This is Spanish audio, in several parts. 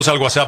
Al WhatsApp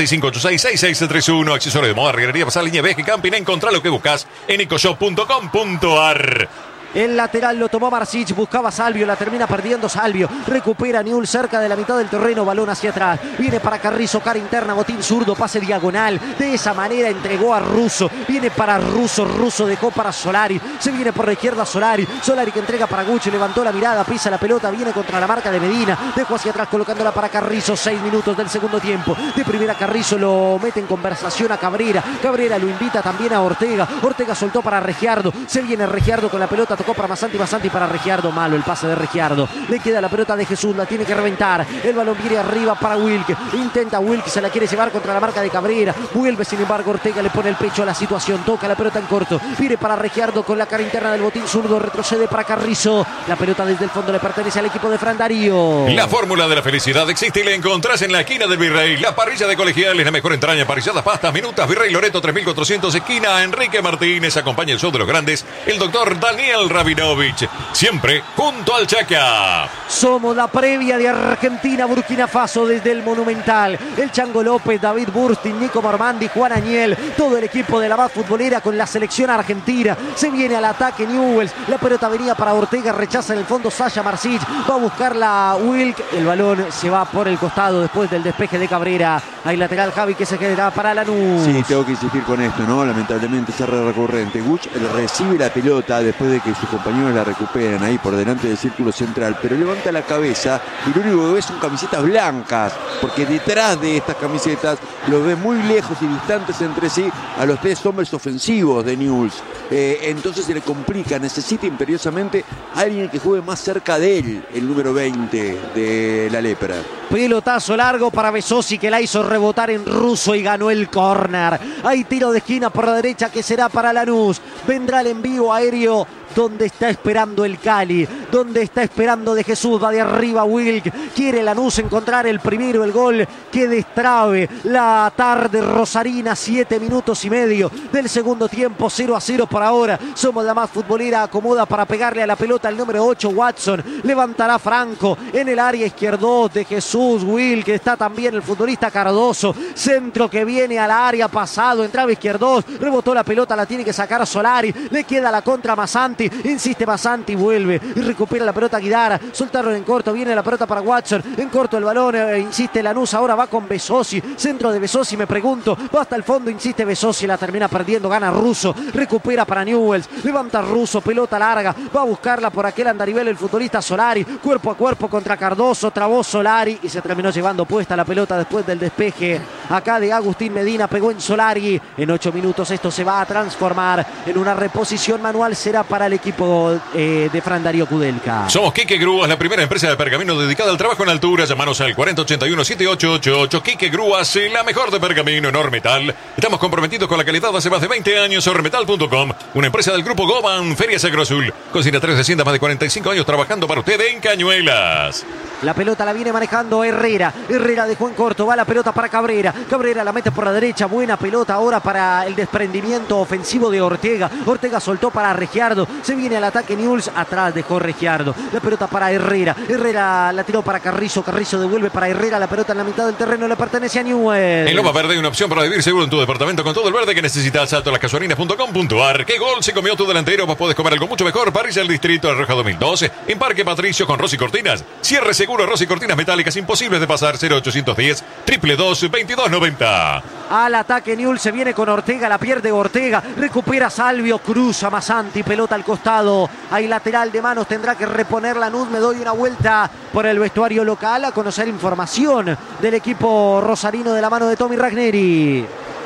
1165866631, accesorio de moda, reguería, pasar línea, viaje, camping, encontrá lo que buscas en ecoshop.com.ar. El lateral lo tomó Marsic, buscaba Salvio, la termina perdiendo Salvio. Recupera Newell's cerca de la mitad del terreno, balón hacia atrás. Viene para Carrizo, cara interna, botín zurdo, pase diagonal. De esa manera entregó a Russo. Viene para Russo, Russo dejó para Solari. Se viene por la izquierda Solari. Solari que entrega para Gucci, levantó la mirada, pisa la pelota, viene contra la marca de Medina. Dejó hacia atrás colocándola para Carrizo. 6 minutos del segundo tiempo. De primera Carrizo lo mete en conversación a Cabrera. Cabrera lo invita también a Ortega. Ortega soltó para Regiardo. Se viene Regiardo con la pelota. Tocó para Massanti para Regiardo, malo el pase de Regiardo, le queda la pelota de Jesús, la tiene que reventar, el balón viene arriba para Wilk, intenta Wilk, se la quiere llevar contra la marca de Cabrera, vuelve sin embargo Ortega, le pone el pecho a la situación, toca la pelota en corto, viene para Regiardo con la cara interna del botín zurdo, retrocede para Carrizo, la pelota desde el fondo le pertenece al equipo de Fran Darío. La fórmula de la felicidad existe y la encontrás en la esquina del Virrey, la parrilla de Colegiales, la mejor entraña, parrilladas, pastas, minutas, Virrey Loreto 3400, esquina Enrique Martínez, acompaña el show de los grandes, el doctor Daniel Rabinovich, siempre junto al Chaca. Somos la previa de Argentina-Burkina Faso desde el Monumental. El Chango López, David Burstin, Nico Mormandi, Juan Añel, todo el equipo de la base futbolera con la selección argentina. Se viene al ataque Newell's, la pelota venía para Ortega, rechaza en el fondo Sasha Marsic, va a buscarla Wilk, el balón se va por el costado después del despeje de Cabrera. Hay lateral Javi que se quedará para Lanús. Sí, tengo que insistir con esto, ¿no? Lamentablemente es recurrente. Guch recibe la pelota después de que sus compañeros la recuperan ahí por delante del círculo central, pero levanta la cabeza y lo único que ve son camisetas blancas, porque detrás de estas camisetas los ve muy lejos y distantes entre sí a los 3 hombres ofensivos de Newell's. Entonces se le complica, necesita imperiosamente alguien que juegue más cerca de él, el número 20 de la Lepra. Pelotazo largo para Besosi que la hizo rebotar en Russo y ganó el córner. Hay tiro de esquina por la derecha que será para Lanús. Vendrá el envío aéreo donde está esperando el Cali, donde está esperando de Jesús, va de arriba Wilk, quiere Lanús encontrar el primero, el gol que destrabe la tarde rosarina. 7 minutos y medio del segundo tiempo, 0-0 por ahora. Somos la más futbolera, acomoda para pegarle a la pelota el número 8 Watson, levantará Franco en el área izquierdo de Jesús, Wilk, que está también el futbolista Cardoso, centro que viene a la área, pasado, entraba izquierdo, rebotó la pelota, la tiene que sacar Solari, le queda la contra Massanti, insiste Massanti, vuelve y recupera la pelota Guidara, soltaron en corto, viene la pelota para Watson, en corto el balón, insiste Lanús, ahora va con Besosi, centro de Besosi, me pregunto, va hasta el fondo, insiste Besosi, la termina perdiendo, gana Russo, recupera para Newell's, levanta Russo, pelota larga, va a buscarla por aquel andarivel el futbolista Solari, cuerpo a cuerpo contra Cardoso, trabó Solari y se terminó llevando puesta la pelota después del despeje acá de Agustín Medina, pegó en Solari. En 8 minutos esto se va a transformar en una reposición manual, será para el equipo de Fran Darío Kudelka. Somos Quique Grúas, la primera empresa de pergamino dedicada al trabajo en altura. Llámanos al 4081-7888. Quique Grúas, la mejor de pergamino en Ormetal. Estamos comprometidos con la calidad hace más de 20 años. Ormetal.com, una empresa del grupo Goban, Ferias Agroazul. Cocina 3 haciendas, más de 45 años trabajando para usted en Cañuelas. La pelota la viene manejando Herrera. Herrera dejó en corto, va la pelota para Cabrera. Cabrera la mete por la derecha, buena pelota ahora para el desprendimiento ofensivo de Ortega. Ortega soltó para Regiardo, se viene al ataque Newell's, atrás dejó Regiardo. La pelota para Herrera. Herrera la tiró para Carrizo. Carrizo devuelve para Herrera. La pelota en la mitad del terreno le pertenece a Newell's. En Loma Verde hay una opción para vivir seguro en tu departamento con todo el verde que necesitas. Saltolascasuarinas.com.ar. ¿Qué gol se comió tu delantero? Vos podés comer algo mucho mejor. Parrilla del Distrito de Roja 2012. En Parque Patricio con Rosy Cortinas. Cierre seguro Rosy Cortinas metálicas imposibles de pasar. 0810 222 2290. Al ataque Newell's, se viene con Ortega, la pierde Ortega, recupera Salvio, cruza Massanti, pelota al costado, hay lateral de manos, tendrá que reponer Lanús. Me doy una vuelta por el vestuario local a conocer información del equipo rosarino de la mano de Tommy Ragneri.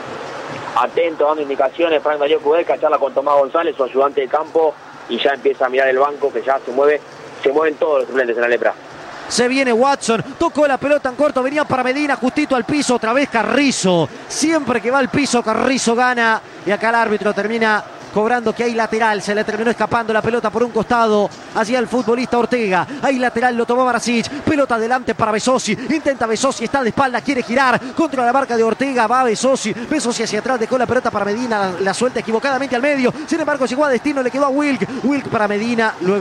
Atento, dando indicaciones, Fran Darío Kudelka, charla con Tomás González, su ayudante de campo, y ya empieza a mirar el banco que ya se mueven todos los suplentes en la Lepra. Se viene Watson, tocó la pelota en corto, venía para Medina, justito al piso, otra vez Carrizo. Siempre que va al piso Carrizo gana y acá el árbitro termina cobrando que hay lateral, se le terminó escapando la pelota por un costado hacia el futbolista Ortega. Hay lateral, lo tomó Marsic, pelota adelante para Besosi, intenta Besosi, está de espalda, quiere girar contra la marca de Ortega, va Besosi hacia atrás, dejó la pelota para Medina, la suelta equivocadamente al medio, sin embargo llegó a destino, le quedó a Wilk para Medina, luego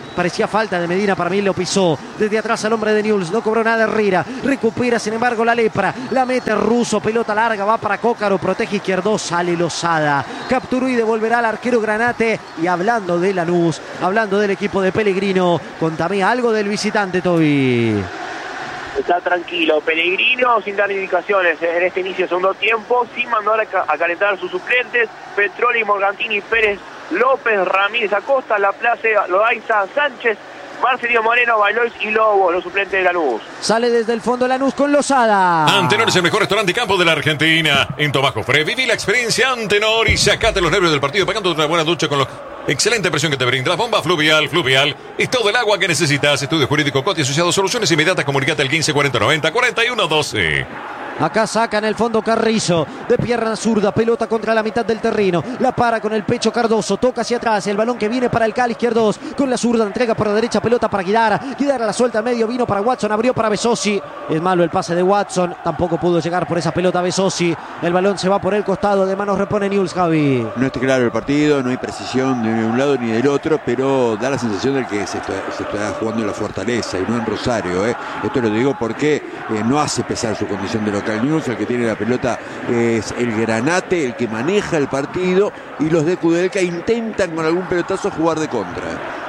parecía falta de Medina, para mí lo pisó. Desde atrás al hombre de Newell's, no cobró nada Herrera. Recupera sin embargo la lepra, la mete Russo, pelota larga, va para Cócaro, protege izquierdo, sale Lozada. Capturó y devolverá al arquero Granate. Y hablando de Lanús, hablando del equipo de Pellegrino, contame algo del visitante, Toby. Está tranquilo, Pellegrino sin dar indicaciones en este inicio de segundo tiempo, sin mandar a calentar a sus suplentes, Petroli, Morgantini, Pérez, López, Ramírez, Acosta, Laplace, Loaiza, Sánchez, Marcelino Moreno, Balois y Lobo, los suplentes de Lanús. Sale desde el fondo Lanús con Lozada. Antenor es el mejor restaurante y campo de la Argentina. En Tomás Jofré, viví la experiencia Antenor y sacate los nervios del partido pagando una buena ducha con los excelente presión que te brinda. La bomba Fluvial es todo el agua que necesitas. Estudio Jurídico Coti Asociado, soluciones inmediatas. Comunicate al 154090 4112. Acá saca en el fondo Carrizo, de pierna zurda, pelota contra la mitad del terreno, la para con el pecho Cardoso, toca hacia atrás, el balón que viene para el Cali izquierdo, con la zurda entrega por la derecha, pelota para Guidara la suelta al medio, vino para Watson, abrió para Besosi, es malo el pase de Watson, tampoco pudo llegar por esa pelota Besosi, el balón se va por el costado, de manos repone Newell's, Javi. No está claro el partido, no hay precisión de un lado ni del otro, pero da la sensación de que se está jugando en la Fortaleza y no en Rosario, Esto lo digo porque no hace pesar su condición de local. Newell's, el que tiene la pelota es el Granate, el que maneja el partido, y los de Kudelka intentan con algún pelotazo jugar de contra.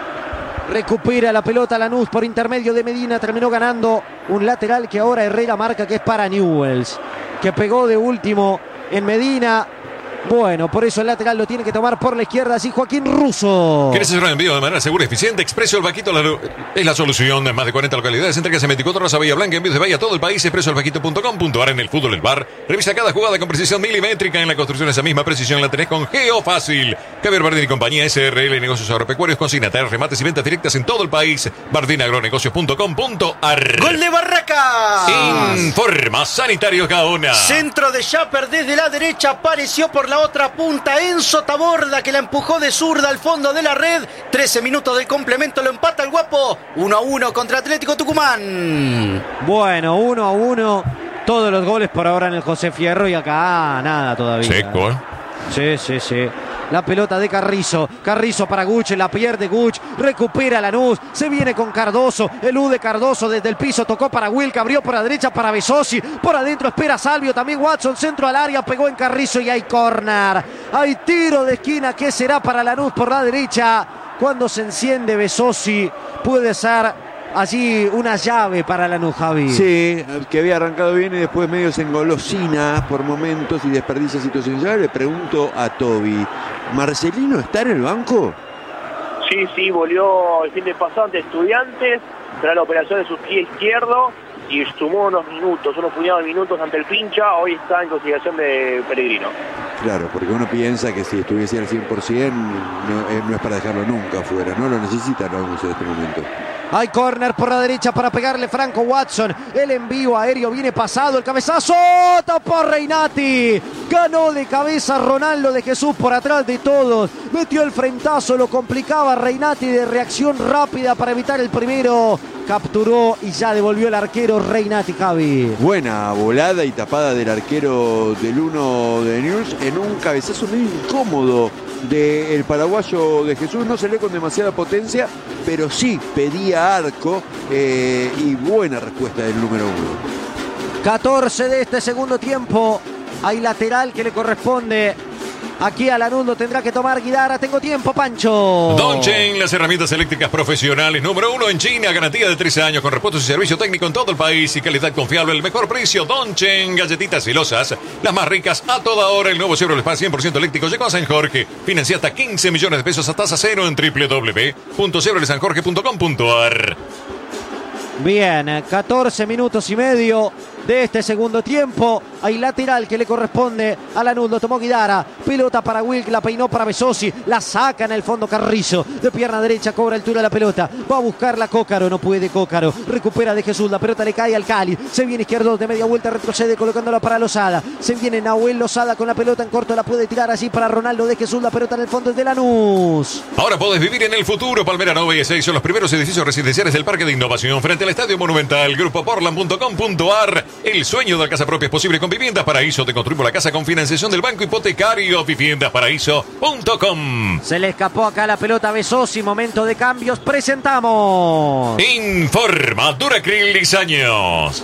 Recupera la pelota Lanús por intermedio de Medina, terminó ganando un lateral que ahora Herrera marca que es para Newell's, que pegó de último en Medina. Bueno, por eso el lateral lo tiene que tomar por la izquierda, así Joaquín Russo. ¿Quieres hacer un envío de manera segura y eficiente? Expreso El Vaquito es la solución. En más de 40 localidades, entregas en 24 horas a Bahía Blanca, envíos de Bahía a todo el país. expresoelvaquito.com.ar. En el fútbol, el bar. Revisa cada jugada con precisión milimétrica. En la construcción, esa misma precisión la tenés con Geofácil. Javier Bardín y compañía, SRL Negocios Agropecuarios, consignatarios, remates y ventas directas en todo el país. bardinagronegocios.com.ar. ¡Gol de Barracas! Informa Sanitario Gaona. Centro de Chapper desde la derecha, apareció por la otra punta Enzo Taborda, que la empujó de zurda al fondo de la red. 13 minutos del complemento, lo empata el Guapo. 1-1 contra Atlético Tucumán. Bueno, 1-1. Todos los goles por ahora en el José Fierro y acá nada todavía. Seco, Sí. La pelota de Carrizo para Guch, la pierde Guch, recupera Lanús, se viene con Cardoso, elude Cardoso desde el piso, tocó para Wilca, abrió por la derecha para Besosi, por adentro espera Salvio, también Watson, centro al área, pegó en Carrizo y hay córner. Hay tiro de esquina que será para Lanús por la derecha. Cuando se enciende Besosi, puede ser allí una llave para Lanús, Javi. Sí, que había arrancado bien y después medio se engolosina por momentos y desperdicia situaciones. Ya le pregunto a Toby, ¿Marcelino está en el banco? Sí, volvió el fin de pasado ante Estudiantes, tras la operación de su pie izquierdo, y sumó unos puñados de minutos ante el Pincha. Hoy está en consideración de Pellegrino. Claro, porque uno piensa que si estuviese al 100% no es para dejarlo nunca afuera, no lo necesita Lanús en este momento. Hay córner por la derecha para pegarle Franco Watson. El envío aéreo viene pasado. El cabezazo. Tapó Reinati. Ganó de cabeza Ronaldo de Jesús por atrás de todos. Metió el frentazo. Lo complicaba Reinati de reacción rápida para evitar el primero. Capturó y ya devolvió el arquero Reinati, Javi. Buena volada y tapada del arquero del 1 de Newell's en un cabezazo medio incómodo del paraguayo de Jesús. No se lee con demasiada potencia, pero sí pedía arco y buena respuesta del número 1. 14 de este segundo tiempo. Hay lateral que le corresponde aquí a Lanús, lo tendrá que tomar Guidara. Tengo tiempo, Pancho. Dongchen, las herramientas eléctricas profesionales número 1 en China, garantía de 13 años con repuestos y servicio técnico en todo el país y calidad confiable, el mejor precio. Dongchen, galletitas celosas, las más ricas a toda hora. El nuevo Chevrolet Spark 100% eléctrico llegó a San Jorge. Financia hasta 15 millones de pesos a tasa cero en www.chevroletsanjorge.com.ar. Bien, 14 minutos y medio de este segundo tiempo. Hay lateral que le corresponde a Lanús, lo tomó Guidara. Pelota para Wilk, la peinó para Besosi. La saca en el fondo Carrizo. De pierna derecha cobra altura de la pelota. Va a buscarla Cócaro, no puede Cócaro. Recupera de Jesús, la pelota le cae al Cali. Se viene izquierdo de media vuelta, retrocede colocándola para Lozada. Se viene Nahuel Lozada con la pelota en corto, la puede tirar allí para Ronaldo de Jesús. La pelota en el fondo es de Lanús. Ahora podés vivir en el futuro. Palmera 9 y 6 son los primeros edificios residenciales del Parque de Innovación frente al Estadio Monumental. Grupoportland.com.ar. El sueño de la casa propia es posible con Viviendas Paraíso. Te construimos la casa con financiación del Banco Hipotecario. Viviendasparaíso.com. Se le escapó acá la pelota a Besosi. Momento de cambios. Presentamos. Informa Duracril Diseños.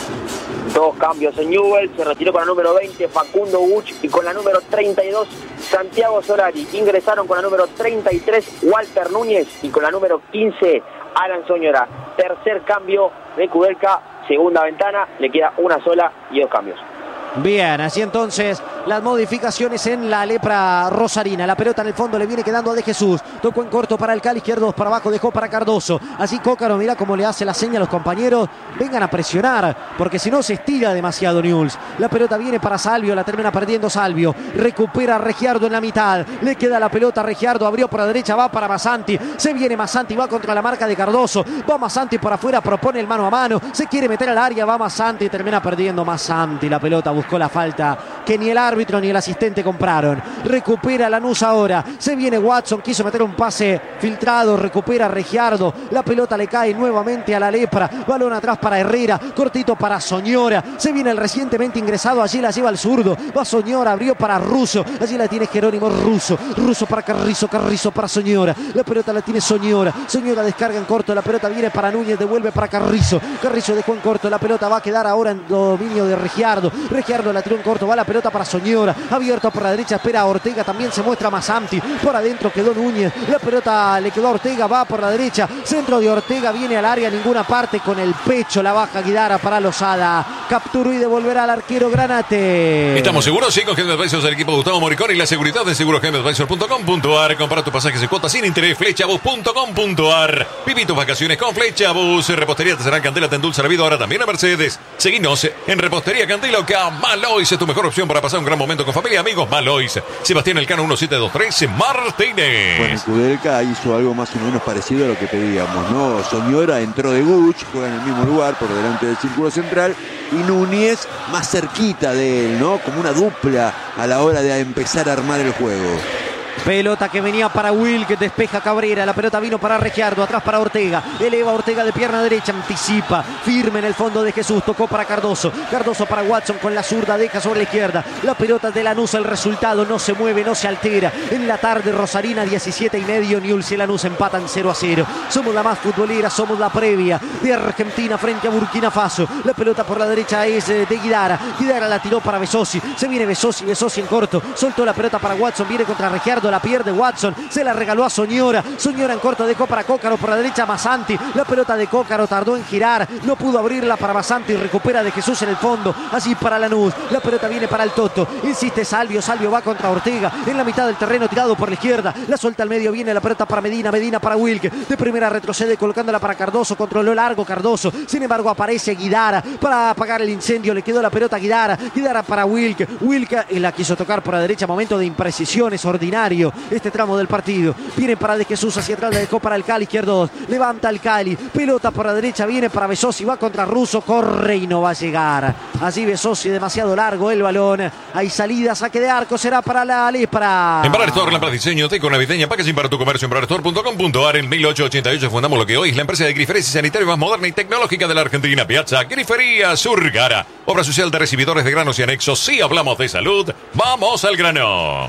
2 cambios en Newell's. Se retiró con la número 20 Facundo Buch y con la número 32 Santiago Solari. Ingresaron con la número 33 Walter Núñez y con la número 15 Alan Soñora. Tercer cambio de Kudelka. Segunda ventana, le queda una sola y 2 cambios. Bien, así entonces las modificaciones en la lepra rosarina. La pelota en el fondo le viene quedando a De Jesús. Tocó en corto para el Cali, izquierdo para abajo, dejó para Cardoso. Así Cócaro, mira cómo le hace la seña a los compañeros. Vengan a presionar, porque si no se estira demasiado Newell's. La pelota viene para Salvio, la termina perdiendo Salvio. Recupera a Regiardo en la mitad. Le queda la pelota a Regiardo, abrió por la derecha, va para Massanti. Se viene Massanti, va contra la marca de Cardoso. Va Massanti por afuera, propone el mano a mano. Se quiere meter al área, va Massanti, termina perdiendo Massanti. La pelota buscó la falta que ni el árbitro ni el asistente compraron. Recupera Lanús ahora. Se viene Watson, quiso meter un pase filtrado. Recupera Regiardo. La pelota le cae nuevamente a la lepra. Balón atrás para Herrera. Cortito para Soñora. Se viene el recientemente ingresado. Allí la lleva el zurdo. Va Soñora. Abrió para Russo. Allí la tiene Jerónimo Russo. Russo para Carrizo. Carrizo para Soñora. La pelota la tiene Soñora. Soñora descarga en corto. La pelota viene para Núñez. Devuelve para Carrizo. Carrizo dejó en corto. La pelota va a quedar ahora en dominio de Regiardo. Regiardo la tiró en corto. Va la pelota para Soñora. Abierto por la derecha. Espera a Ortega. También se muestra Massanti. Por adentro quedó Núñez. La pelota le quedó a Ortega. Va por la derecha. Centro de Ortega. Viene al área. Ninguna parte. Con el pecho la baja Guidara para Lozada. Capturó y devolverá al arquero Granate. ¿Estamos seguros? Sí, con Helmet Advisors del equipo de Gustavo Moricón y la seguridad de segurohelmetadvisor.com.ar. Compara tu pasaje de cuota sin interés. Flechabus.com.ar. Viví tus vacaciones con Flechabus. Repostería Teserán Candela te endulza la vida ahora también a Mercedes. Seguinos en Repostería Candela que Malois es tu mejor opción para pasar un gran momento con familia y amigos. Malois. Sebastián Elcano 1723 Martínez. Bueno, Kudelka hizo algo más o menos parecido a lo que pedíamos, ¿no? Soñora entró de Guch, juega en el mismo lugar por delante del círculo central y Núñez más cerquita de él, ¿no? Como una dupla a la hora de empezar a armar el juego. Pelota que venía para Will, que despeja Cabrera. La pelota vino para Regiardo, atrás para Ortega. Eleva Ortega de pierna derecha, anticipa. Firme en el fondo de Jesús, tocó para Cardoso. Cardoso para Watson con la zurda, deja sobre la izquierda. La pelota de Lanús, el resultado no se mueve, no se altera. En la tarde rosarina, 17:30, Newell's y Lanús empatan 0-0. Somos la más futbolera, somos la previa de Argentina frente a Burkina Faso. La pelota por la derecha es de Guidara. Guidara la tiró para Besosi. Se viene Besosi en corto. Soltó la pelota para Watson, viene contra Regiardo. La pierde Watson, se la regaló a Soñora. Soñora en corto dejó para Cócaro por la derecha Massanti. La pelota de Cócaro tardó en girar, no pudo abrirla para Massanti. Recupera De Jesús en el fondo, así para Lanús. La pelota viene para el Toto, insiste Salvio. Salvio va contra Ortega en la mitad del terreno, tirado por la izquierda. La suelta al medio, viene la pelota para Medina. Medina para Wilke, de primera retrocede colocándola para Cardoso. Controló largo Cardoso, sin embargo aparece Guidara para apagar el incendio. Le quedó la pelota a Guidara. Guidara para Wilke. Wilke la quiso tocar por la derecha, momento de imprecisiones ordinario este tramo del partido. Viene para De Jesús, hacia atrás la dejó para el Cali, izquierdo. Levanta el Cali, pelota por la derecha, viene para Besosi, va contra Russo, corre y no va a llegar. Así Besosi, demasiado largo el balón. Hay salida, saque de arco, será para la lepra. En Bar Store, lámparas diseño, teco navideña, packaging para tu comercio en barstore.com.ar. En 1888 fundamos lo que hoy es la empresa de griferías y sanitario más moderna y tecnológica de la Argentina. Piazza Grifería Surgara. Obra social de recibidores de granos y anexos. Si hablamos de salud, vamos al grano.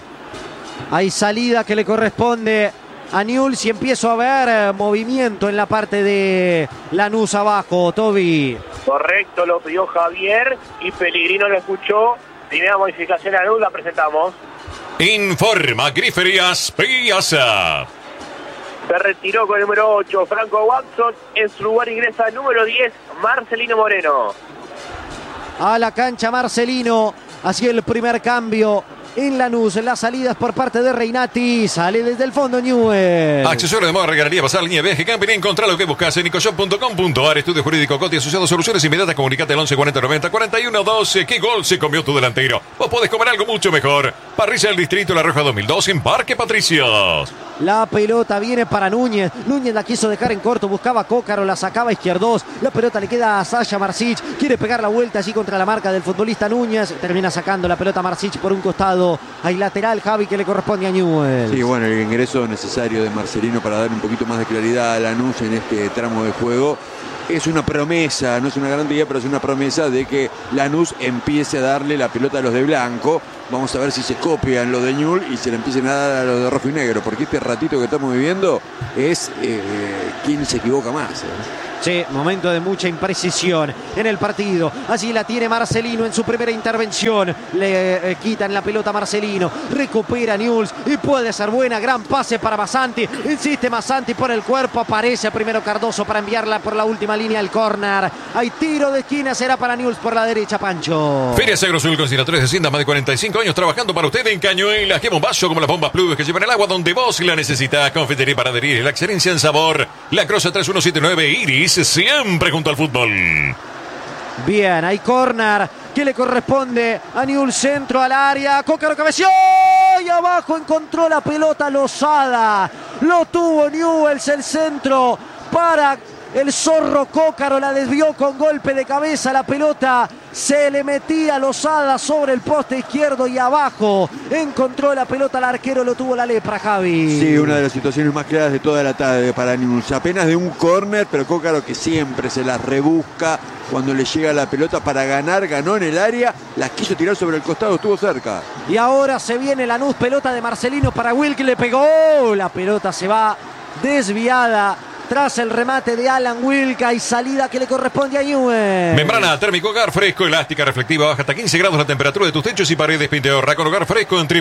Hay salida que le corresponde a Newell's y empiezo a ver movimiento en la parte de Lanús abajo, Toby. Correcto, lo pidió Javier y Pellegrino lo escuchó. Primera modificación a Lanús, la presentamos. Informa Griferías Piazza. Se retiró con el número 8 Franco Watson. En su lugar ingresa el número 10 Marcelino Moreno. A la cancha Marcelino, hacia el primer cambio en Lanús. Las salidas por parte de Reinati. Sale desde el fondo Newell's. Accesorio de moda, regalaría, pasar línea de viaje, camping. Encontrar lo que buscas en ecoshop.com.ar. Estudio jurídico, Coti asociado, soluciones inmediatas. Comunicate al 11 40 90 41 12. ¿Qué gol se comió tu delantero? Vos podés comer algo mucho mejor. Parrilla del Distrito La Roja 2002 en Parque Patricios. La pelota viene para Núñez. Núñez la quiso dejar en corto, buscaba a Cócaro, la sacaba a Izquierdos. La pelota le queda a Sasha Marsic. Quiere pegar la vuelta allí contra la marca del futbolista Núñez. Termina sacando la pelota Marsic por un costado. Hay lateral, Javi, que le corresponde a Newell's. Sí, bueno, el ingreso necesario de Marcelino para dar un poquito más de claridad a Lanús en este tramo de juego. Es una promesa, no es una garantía, pero es una promesa de que Lanús empiece a darle la pelota a los de blanco. Vamos a ver si se copian los de Newell's y se le empiecen a dar a los de rojo y negro, porque este ratito que estamos viviendo es quién se equivoca más. Sí, momento de mucha imprecisión en el partido. Allí la tiene Marcelino en su primera intervención. Le quitan la pelota a Marcelino. Recupera Newell's y puede ser buena. Gran pase para Massanti. Insiste Massanti por el cuerpo. Aparece primero Cardoso para enviarla por la última línea al córner. Hay tiro de esquina. Será para Newell's por la derecha, Pancho. Feria Agrosul con 3 de Cintas, más de 45 años trabajando para usted en Cañuelas. Que bombazo como las bombas Plus que llevan el agua donde vos la necesitas. Confitería para adherir la excelencia en sabor. La Crosa 3179 Iris, siempre junto al fútbol. Bien, hay córner que le corresponde a Newell's, centro al área. Cócaro cabeció y abajo encontró la pelota Lozada. Lo tuvo Newell's, el centro para el zorro Cócaro, la desvió con golpe de cabeza. La pelota se le metía a Lozada sobre el poste izquierdo y abajo encontró la pelota al arquero, lo tuvo la lepra, Javi. Sí, una de las situaciones más claras de toda la tarde para Newell's. Apenas de un córner, pero Cócaro, que siempre se las rebusca cuando le llega la pelota para ganar, ganó en el área, las quiso tirar sobre el costado, estuvo cerca. Y ahora se viene Lanús, pelota de Marcelino para Wilk, le pegó, la pelota se va desviada tras el remate de Alan Wilka y salida que le corresponde a Newell's. Membrana térmico Hogar Fresco, elástica, reflectiva, baja hasta 15 grados la temperatura de tus techos y paredes. Pinteorra con Hogar Fresco en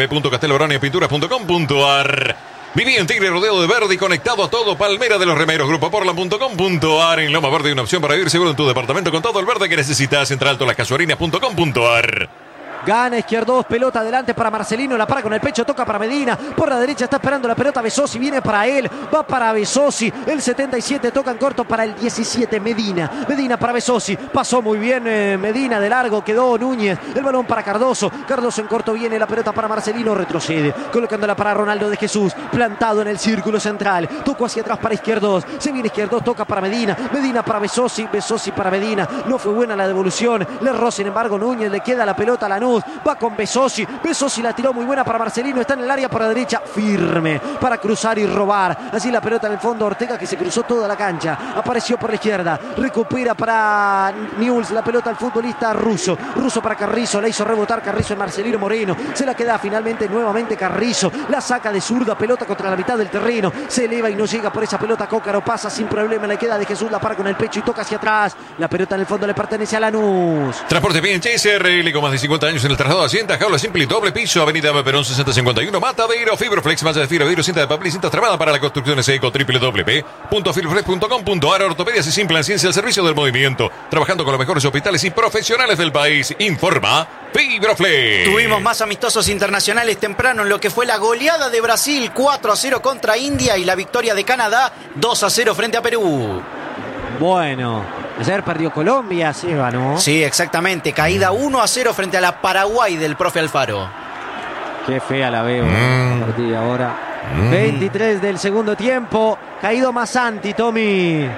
www.casteloraniopinturas.com.ar. Viví en Tigre rodeado de verde y conectado a todo. Palmera de los Remeros, grupoportland.com.ar. En Loma Verde, una opción para vivir seguro en tu departamento con todo el verde que necesitas. Centraltolascasuarinas.com.ar. Gana Izquierdos, pelota adelante para Marcelino, la para con el pecho, toca para Medina, por la derecha está esperando la pelota Besosi, viene para él, va para Besosi, el 77 toca en corto para el 17 Medina para Besosi, pasó muy bien Medina, de largo quedó Núñez, el balón para Cardoso en corto, viene la pelota para Marcelino, retrocede, colocándola para Ronaldo de Jesús, plantado en el círculo central, tocó hacia atrás para Izquierdos, se viene Izquierdos, toca para Medina para Besosi para Medina, no fue buena la devolución, le erró sin embargo Núñez, le queda la pelota a Lanús, va con Besosi la tiró muy buena para Marcelino, está en el área por la derecha, firme para cruzar y robar, así la pelota en el fondo, Ortega que se cruzó toda la cancha, apareció por la izquierda, recupera para Newell's la pelota al futbolista Russo para Carrizo, la hizo rebotar Carrizo en Marcelino Moreno, se la queda finalmente nuevamente Carrizo, la saca de zurda, pelota contra la mitad del terreno, se eleva y no llega por esa pelota, Cócaro pasa sin problema, le queda de Jesús, la para con el pecho y toca hacia atrás, la pelota en el fondo le pertenece a Lanús. Transporte PNC SRL con más de 50 años en el traslado a Hacienda, jaula simple y doble piso, avenida Perón 6051, Matadero, Fibroflex, malla de fibra, vidrio, cinta de papel y cintas trabada para la construcción SECO, www.fibroflex.com.ar. Ortopedias y Simplan, ciencia al servicio del movimiento, trabajando con los mejores hospitales y profesionales del país. Informa Fibroflex. Tuvimos más amistosos internacionales temprano en lo que fue la goleada de Brasil 4-0 contra India y la victoria de Canadá 2-0 frente a Perú. Bueno, ayer perdió Colombia, Seba, ¿no? Sí, exactamente. Caída 1-0 frente a la Paraguay del profe Alfaro. Qué fea la veo a partir de ahora. 23 del segundo tiempo. Caído Massanti, Tommy.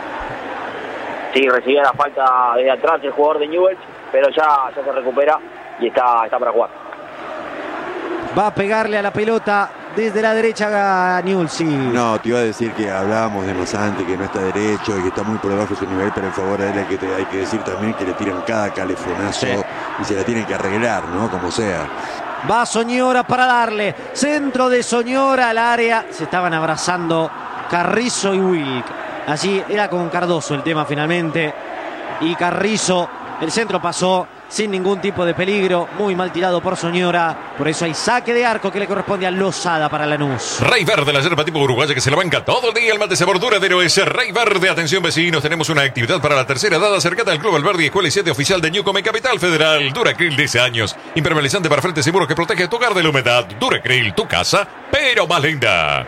Sí, recibía la falta desde atrás el jugador de Newell's, pero ya se recupera y está para jugar. Va a pegarle a la pelota desde la derecha a Newell's, sí. No, te iba a decir que hablábamos de Massanti, que no está derecho y que está muy por debajo de su nivel, pero en favor de él hay que decir también que le tiran cada calefonazo y se la tienen que arreglar, ¿no? Como sea. Va Soñora para darle. Centro de Soñora al área. Se estaban abrazando Carrizo y Wilk. Allí era con Cardoso el tema finalmente. Y Carrizo, el centro pasó sin ningún tipo de peligro, muy mal tirado por Soñora, por eso hay saque de arco que le corresponde a Lozada para Lanús. Rey Verde, la yerba tipo uruguaya que se la banca todo el día, el mate sabor duradero es Rey Verde. Atención vecinos, tenemos una actividad para la tercera edad, acércate al Club Alberdi, escuela y sede oficial de Newcombe Capital Federal. Duracril 10 años, impermeabilizante para frente seguro que protege tu hogar de la humedad. Duracril, tu casa, pero más linda.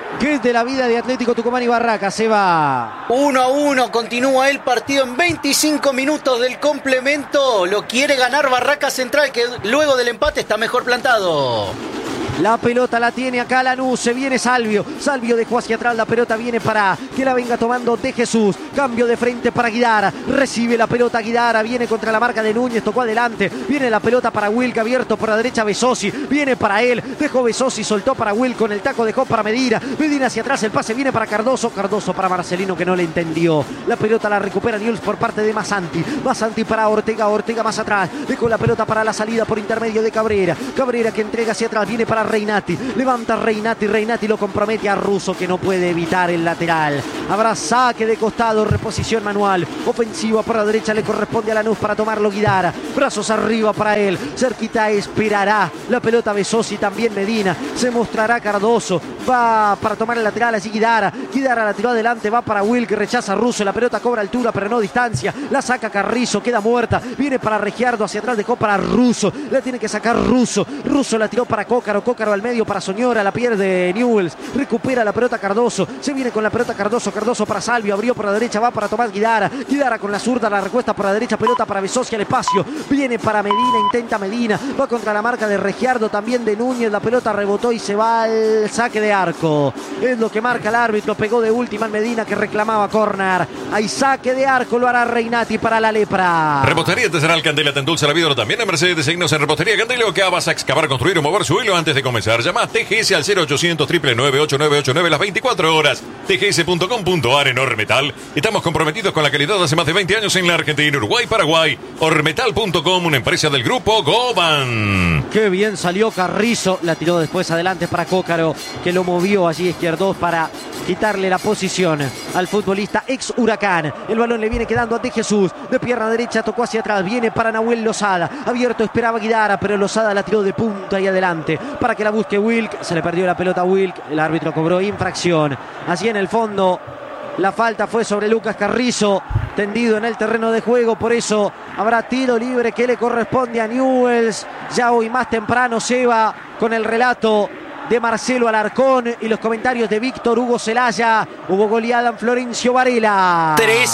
¿Qué es de la vida de Atlético Tucumán y Barracas? Se va 1-1, continúa el partido en 25 minutos del complemento. Lo quiere ganar Barracas Central, que luego del empate está mejor plantado. La pelota la tiene acá Lanús, se viene Salvio dejó hacia atrás, la pelota viene para que la venga tomando De Jesús, cambio de frente para Guidara, recibe la pelota Guidara, viene contra la marca de Núñez, tocó adelante, viene la pelota para Wilk, abierto por la derecha Besosi, viene para él, dejó Besosi, soltó para Wilk, con el taco dejó para Medina hacia atrás, el pase viene para Cardoso para Marcelino que no le entendió, la pelota la recupera Newell's por parte de Masanti para Ortega más atrás, dejó la pelota para la salida por intermedio de Cabrera que entrega hacia atrás, viene para Reinati, levanta Reinati lo compromete a Russo que no puede evitar el lateral. Habrá saque de costado, reposición manual, ofensiva por la derecha, le corresponde a Lanús para tomarlo Guidara, brazos arriba para él, cerquita esperará la pelota Besosi, también Medina, se mostrará Cardoso, va para tomar el lateral, así Guidara la tiró adelante, va para Will que rechaza a Russo, la pelota cobra altura pero no distancia, la saca Carrizo, queda muerta, viene para Regiardo, hacia atrás dejó para Russo, la tiene que sacar Russo la tiró para Cócaro al medio para Soñora, la pierde Newell's, recupera la pelota Cardoso, se viene con la pelota Cardoso para Salvio, abrió por la derecha, va para Tomás Guidara con la zurda, la recuesta por la derecha, pelota para Besosi al espacio, viene para Medina, intenta Medina, va contra la marca de Regiardo, también de Núñez, la pelota rebotó y se va al saque de arco, es lo que marca el árbitro, pegó de última en Medina que reclamaba córner, hay saque de arco, lo hará Reinati para la Lepra. Repostería Artesanal Candela te endulza la vida, también en Mercedes, signos en Repostería Candela, que vas a excavar, construir o mover su hilo antes de comenzar. Llama a TGS al 0800 999 8989 las 24 horas. tgs.com.ar en Ormetal. Estamos comprometidos con la calidad hace más de 20 años en la Argentina, Uruguay, Paraguay. Ormetal.com, una empresa del grupo Goban. Qué bien salió Carrizo, la tiró después adelante para Cócaro, que lo movió allí izquierdo para quitarle la posición al futbolista ex Huracán. El balón le viene quedando a De Jesús, de pierna derecha tocó hacia atrás, viene para Nahuel Lozada, abierto esperaba Guidara, pero Lozada la tiró de punta y adelante para que la busque Wilk, se le perdió la pelota a Wilk, el árbitro cobró infracción. Así en el fondo la falta fue sobre Lucas Carrizo, tendido en el terreno de juego, por eso habrá tiro libre que le corresponde a Newell's. Ya hoy más temprano se va con el relato de Marcelo Alarcón y los comentarios de Víctor Hugo Celaya. Hubo goleada en Florencio Varela.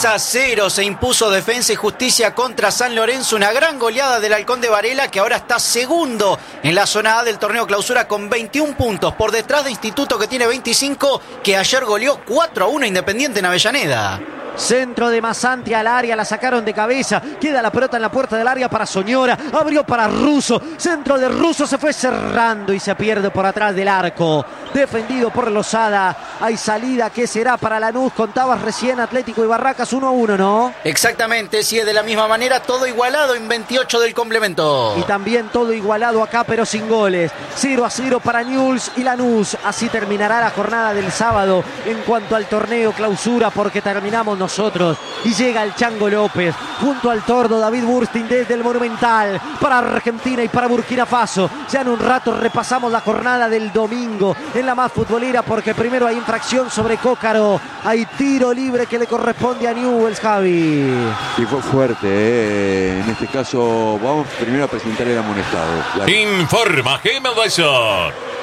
3-0 se impuso Defensa y Justicia contra San Lorenzo. Una gran goleada del Halcón de Varela, que ahora está segundo en la zona A del torneo clausura con 21 puntos. Por detrás de Instituto, que tiene 25, que ayer goleó 4-1 Independiente en Avellaneda. Centro de Masanti al área, la sacaron de cabeza, queda la pelota en la puerta del área para Soñora, abrió para Russo, centro de Russo, se fue cerrando y se pierde por atrás del arco, defendido por Lozada. Hay salida que será para Lanús, contabas recién Atlético y Barracas 1-1, ¿no? Exactamente, sí, es de la misma manera, todo igualado en 28 del complemento. Y también todo igualado acá, pero sin goles. 0-0 para Newell's y Lanús. Así terminará la jornada del sábado en cuanto al torneo clausura, porque terminamos nosotros y llega el Chango López junto al tordo David Burstin desde el Monumental para Argentina y para Burkina Faso. Ya en un rato repasamos la jornada del domingo en la más futbolera, porque primero hay infracción sobre Cócaro, hay tiro libre que le corresponde a Newell's, Javi. Y fue fuerte, en este caso vamos primero a presentar el amonestado. Informa Gemma Dyson.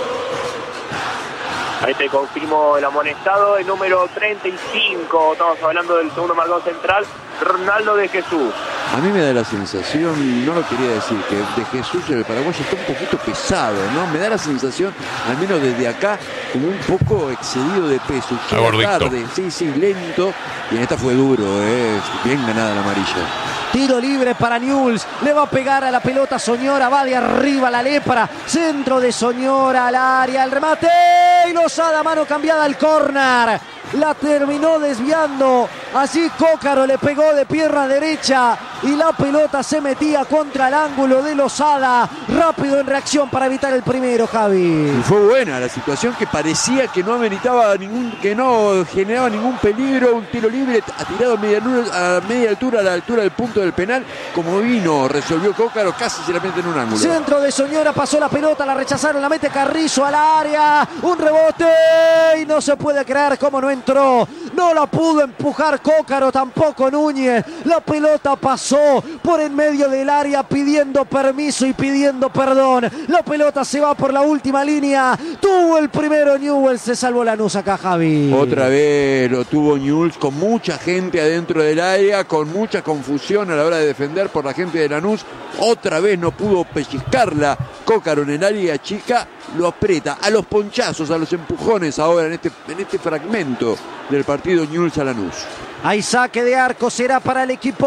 Ahí te confirmo el amonestado, el número 35, estamos hablando del segundo marcador central, Ronaldo de Jesús. A mí me da la sensación, no lo quería decir, que de Jesús el paraguayo está un poquito pesado, ¿no? Me da la sensación, al menos desde acá, como un poco excedido de peso. Llega tarde, sí, lento, y en esta fue duro, bien ganada la amarilla. Tiro libre para Newell's, le va a pegar a la pelota Soñora, va de arriba la Lepra, centro de Soñora al área, el remate y Lozada, mano cambiada al córner, la terminó desviando, así Cócaro le pegó de pierna derecha y la pelota se metía contra el ángulo de Lozada, rápido en reacción para evitar el primero, Javi. Y fue buena la situación, que parecía que no ameritaba que no generaba ningún peligro, un tiro libre tirado a media altura, a la altura del punto del penal, como vino, resolvió Cócaro, casi se la mete en un ángulo. Centro de Soñora, pasó la pelota, la rechazaron, la mete Carrizo al área, un rebote y no se puede creer cómo no entró no la pudo empujar Cócaro, tampoco Núñez. La pelota pasó por en medio del área pidiendo permiso y pidiendo perdón. La pelota se va por la última línea. Tuvo el primero Newell's, se salvó Lanús acá, Javi. Otra vez lo tuvo Newell's con mucha gente adentro del área, con mucha confusión a la hora de defender por la gente de Lanús. Otra vez no pudo pellizcarla Cócaro en el área chica. Lo aprieta a los ponchazos, a los empujones ahora en este fragmento del partido Newell's a Lanús. Hay saque de arco, será para el equipo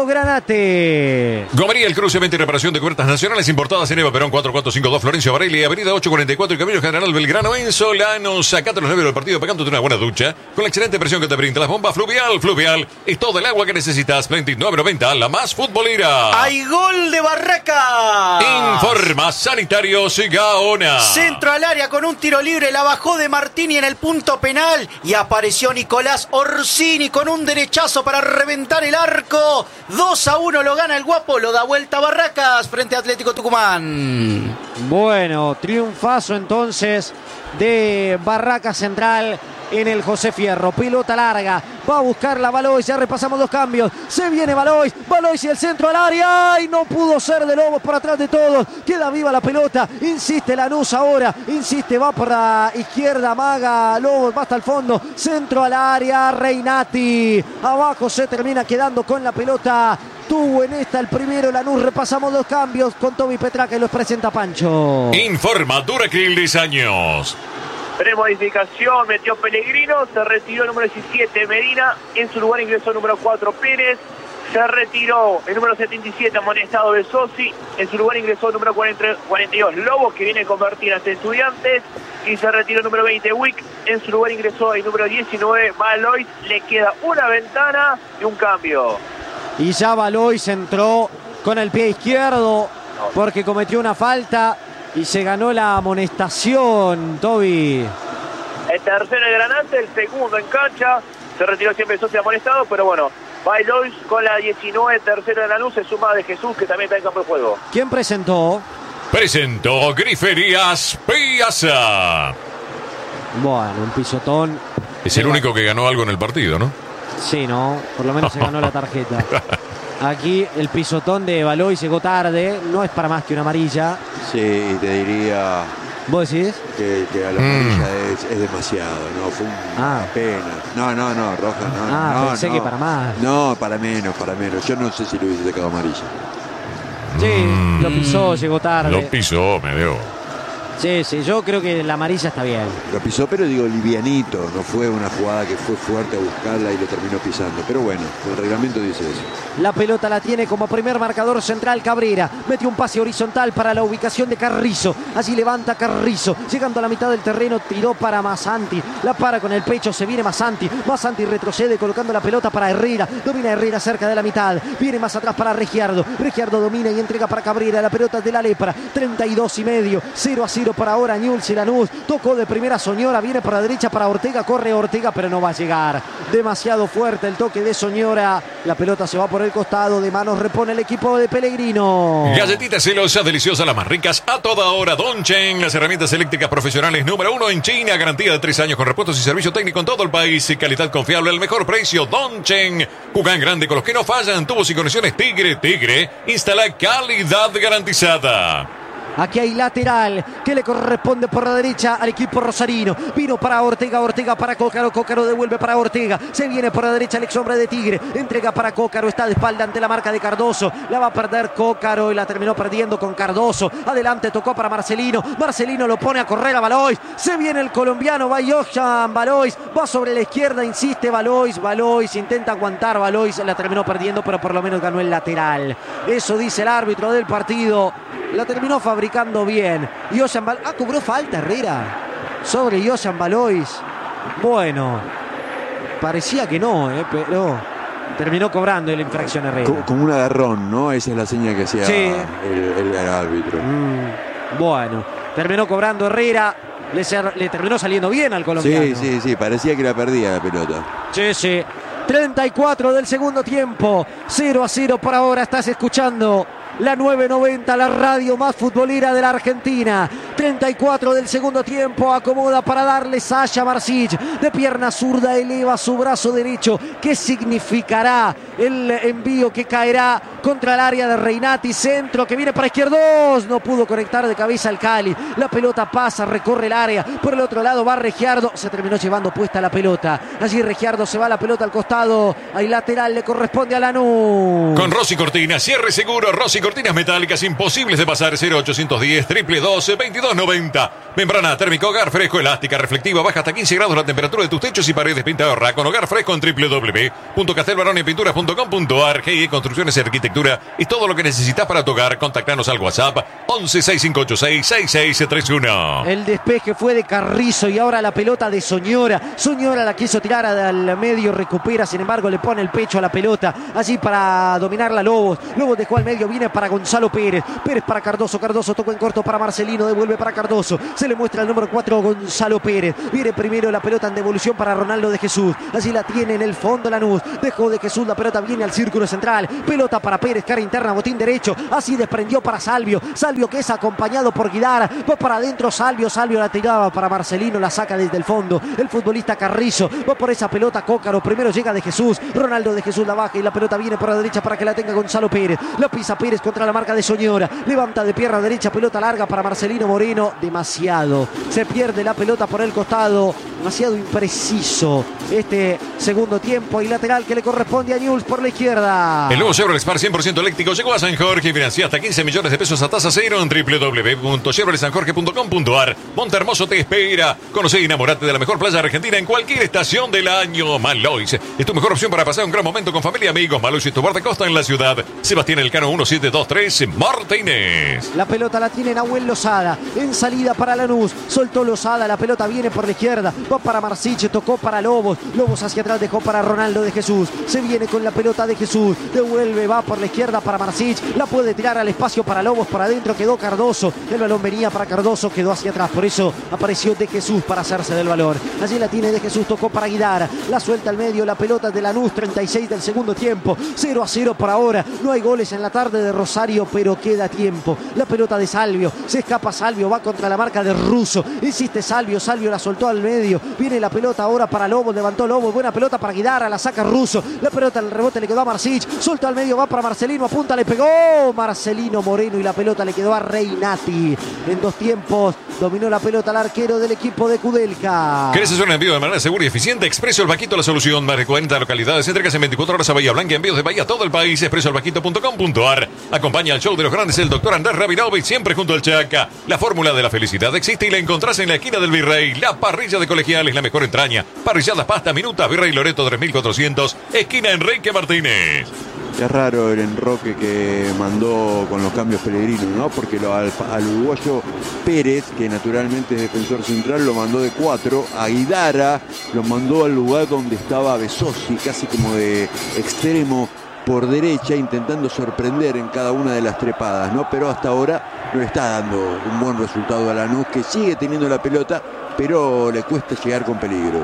Granate. Gomería, el cruce, venta y reparación de cubiertas nacionales importadas en Eva Perón 4452 Florencio Varela, Avenida 844 y Camino General Belgrano en Solano. Sacate los nervios del partido pegándote una buena ducha con la excelente presión que te brinda las bombas Fluvial. Fluvial es todo el agua que necesitas. 29.90, la más futbolera. ¡Hay gol de Barracas! Informa Sanitarios Gaona. Centro al área con un tiro libre, la bajó de Martini en el punto penal y apareció Nicolás Orsini con un derechazo para reventar el arco. 2-1 lo gana el Guapo, lo da vuelta Barracas frente a Atlético Tucumán. Bueno, triunfazo entonces de Barracas Central en el José Fierro. Pelota larga, va a buscar la Valois, ya repasamos dos cambios. Se viene Valois y el centro al área. ¡Ay! No pudo ser de Lobos por atrás de todos. Queda viva la pelota. Insiste Lanús ahora. Insiste, va por la izquierda. Maga Lobos, va hasta el fondo. Centro al área. Reinati. Abajo se termina quedando con la pelota. Tuvo en esta el primero Lanús. Repasamos dos cambios con Toby Petraca y los presenta Pancho. Informa Duracril 10 años. Premodificación, metió Pellegrino, se retiró el número 17 Medina, en su lugar ingresó el número 4 Pérez, se retiró el número 77 amonestado de Sosi, en su lugar ingresó el número 42 Lobos, que viene a convertir ante Estudiantes, y se retiró el número 20 Wick, en su lugar ingresó el número 19 Valois. Le queda una ventana y un cambio. Y ya Valois entró con el pie izquierdo porque cometió una falta y se ganó la amonestación, Toby. El tercero de Granate, el segundo en cancha. Se retiró siempre Sosi amonestado, pero bueno, Valois con la 19, tercero de Lanús, se suma de Jesús, que también está en campo de juego. ¿Quién presentó? Presentó Griferías Piazza. Bueno, un pisotón. Es el único que ganó algo en el partido, ¿no? Sí, ¿no? Por lo menos se ganó la tarjeta. Aquí el pisotón de Valois llegó tarde, no es para más que una amarilla. Sí, te diría ¿Vos decís? que a la amarilla es demasiado, ¿no? Fue una pena. No, roja, no. Pensé que para más. No, para menos. Yo no sé si lo hubiese sacado amarilla. Sí, lo pisó, llegó tarde. Lo pisó, me dio. Sí, yo creo que la amarilla está bien. Lo pisó, pero digo, livianito. No fue una jugada que fue fuerte a buscarla y lo terminó pisando. Pero bueno, el reglamento dice eso. La pelota la tiene como primer marcador central Cabrera. Metió un pase horizontal para la ubicación de Carrizo. Allí levanta Carrizo. Llegando a la mitad del terreno, tiró para Massanti. La para con el pecho, se viene Massanti. Massanti retrocede colocando la pelota para Herrera. Domina Herrera cerca de la mitad. Viene más atrás para Regiardo. Regiardo domina y entrega para Cabrera. La pelota de la Lepra. 32,5. 0-0 para ahora Newell's y Lanús. Tocó de primera Soñora. Viene por la derecha para Ortega. Corre Ortega, pero no va a llegar. Demasiado fuerte el toque de Soñora. La pelota se va por el costado. De manos repone el equipo de Pellegrino. Galletitas celosas, deliciosas, las más ricas a toda hora. Donchen, las herramientas eléctricas profesionales número 1 en China. Garantía de 3 años con repuestos y servicio técnico en todo el país. Calidad confiable al mejor precio. Donchen. Cucán grande con los que no fallan. Tubos y conexiones Tigre. Instala calidad garantizada. Aquí hay lateral que le corresponde por la derecha al equipo rosarino. Vino para Ortega para Cócaro. Cócaro devuelve para Ortega. Se viene por la derecha el ex hombre de Tigre. Entrega para Cócaro. Está de espalda ante la marca de Cardoso. La va a perder Cócaro y la terminó perdiendo con Cardoso. Adelante tocó para Marcelino. Marcelino lo pone a correr a Valois. Se viene el colombiano. Va Johan Valois. Va sobre la izquierda. Insiste Valois. Valois intenta aguantar. Valois la terminó perdiendo, pero por lo menos ganó el lateral. Eso dice el árbitro del partido. La terminó fabricando bien. Johan Valois. Cobró falta Herrera sobre Johan Valois. Bueno, parecía que no, pero terminó cobrando la infracción Herrera. Como un agarrón, ¿no? Esa es la señal que hacía el árbitro. Bueno, terminó cobrando Herrera. Le terminó saliendo bien al colombiano. Sí, parecía que la perdía la pelota. Sí. 34 del segundo tiempo. 0-0 por ahora. Estás escuchando la 990, la radio más futbolera de la Argentina. 34 del segundo tiempo, acomoda para darle Sasha Marsic, de pierna zurda eleva su brazo derecho. ¿Qué significará el envío que caerá contra el área de Reinati? Centro que viene para Izquierdos, no pudo conectar de cabeza al Cali. La pelota pasa, recorre el área, por el otro lado va Regiardo, se terminó llevando puesta la pelota. Allí Regiardo se va la pelota al costado, hay lateral, le corresponde a Lanús. Con Rossi Cortinas, cierre seguro, Rossi Cortinas metálicas imposibles de pasar, 0810 222 2290. Membrana térmica, hogar fresco, elástica, reflectiva, baja hasta 15 grados la temperatura de tus techos y paredes, pinta de ahorra con hogar fresco en www.castelbaronepinturas.com.ar. GE Construcciones y Arquitectura y todo lo que necesitas para tu hogar. Contactanos al WhatsApp 11 6586 6631. El despeje fue de Carrizo y ahora la pelota de Soñora. Soñora la quiso tirar al medio, recupera, sin embargo le pone el pecho a la pelota allí para dominarla Lobos. Lobos dejó al medio, viene para Gonzalo Pérez. Pérez para Cardoso, Cardoso tocó en corto para Marcelino, devuelve para Cardoso. Se le muestra el número 4 Gonzalo Pérez. Viene primero la pelota en devolución para Ronaldo de Jesús. Allí la tiene en el fondo Lanús. Dejó de Jesús, la pelota viene al círculo central. Pelota para Pérez, cara interna, botín derecho. Así desprendió para Salvio. Salvio que es acompañado por Guidara. Va para adentro Salvio. Salvio la tiraba para Marcelino, la saca desde el fondo. El futbolista Carrizo va por esa pelota Cócaro. Primero llega de Jesús. Ronaldo de Jesús la baja y la pelota viene por la derecha para que la tenga Gonzalo Pérez. La pisa Pérez contra la marca de Soñora. Levanta de pierna derecha, pelota larga para Marcelino Moreno. Demasiado. Se pierde la pelota por el costado. Demasiado impreciso este segundo tiempo. Y lateral que le corresponde a Newell's por la izquierda. El nuevo Chevrolet Spark 100% eléctrico llegó a San Jorge y financia hasta 15 millones de pesos a tasa cero en www.chevroletsanjorge.com.ar. Montehermoso te espera. Conoce y enamorate de la mejor playa argentina en cualquier estación del año. Malois es tu mejor opción para pasar un gran momento con familia y amigos. Malois es tu bar de costa en la ciudad. Sebastián Elcano 1723 Martínez. La pelota la tiene Nahuel Lozada. En salida para Lanús. Soltó Lozada. La pelota viene por la izquierda. Va para Marsic. Tocó para Lobos. Lobos hacia atrás dejó para Ronaldo de Jesús. Se viene con la pelota de Jesús. Devuelve. Va por la izquierda para Marsic. La puede tirar al espacio para Lobos. Por adentro quedó Cardoso. El balón venía para Cardoso. Quedó hacia atrás. Por eso apareció de Jesús para hacerse del balón. Allí la tiene de Jesús. Tocó para Guidara. La suelta al medio. La pelota de Lanús. 36 del segundo tiempo. 0-0 por ahora. No hay goles en la tarde de Rosario, pero queda tiempo. La pelota de Salvio. Se escapa Salvio. Va contra la marca de Russo. Insiste Salvio. Salvio la soltó al medio. Viene la pelota ahora para Lobos. Levantó Lobos. Buena pelota para Guidara. La saca Russo. La pelota, el rebote le quedó a Marsic. Soltó al medio. Va para Marcelino. Apunta. Le pegó Marcelino Moreno. Y la pelota le quedó a Reinati. En dos tiempos dominó la pelota el arquero del equipo de Kudelka. ¿Querés hacer un envío de manera segura y eficiente? Expreso El Vaquito, la solución. Más de 40 localidades. Entregas en 24 horas a Bahía Blanca. Envíos de Bahía a todo el país. expresoelvaquito.com.ar. Acompaña al show de los grandes el doctor Andrés Rabinovich, siempre junto al Chaca. La fórmula de la felicidad existe y la encontrás en la esquina del Virrey. La parrilla de Colegiales, la mejor entraña. Parrilladas, pasta, minutas, Virrey Loreto 3400, esquina Enrique Martínez. Es raro el enroque que mandó con los cambios Pellegrino, ¿no? Porque al uruguayo Pérez, que naturalmente es defensor central, lo mandó de 4. A Guidara lo mandó al lugar donde estaba Besosi, casi como de extremo por derecha, intentando sorprender en cada una de las trepadas, ¿no? Pero hasta ahora no le está dando un buen resultado a Lanús, que sigue teniendo la pelota, pero le cuesta llegar con peligro.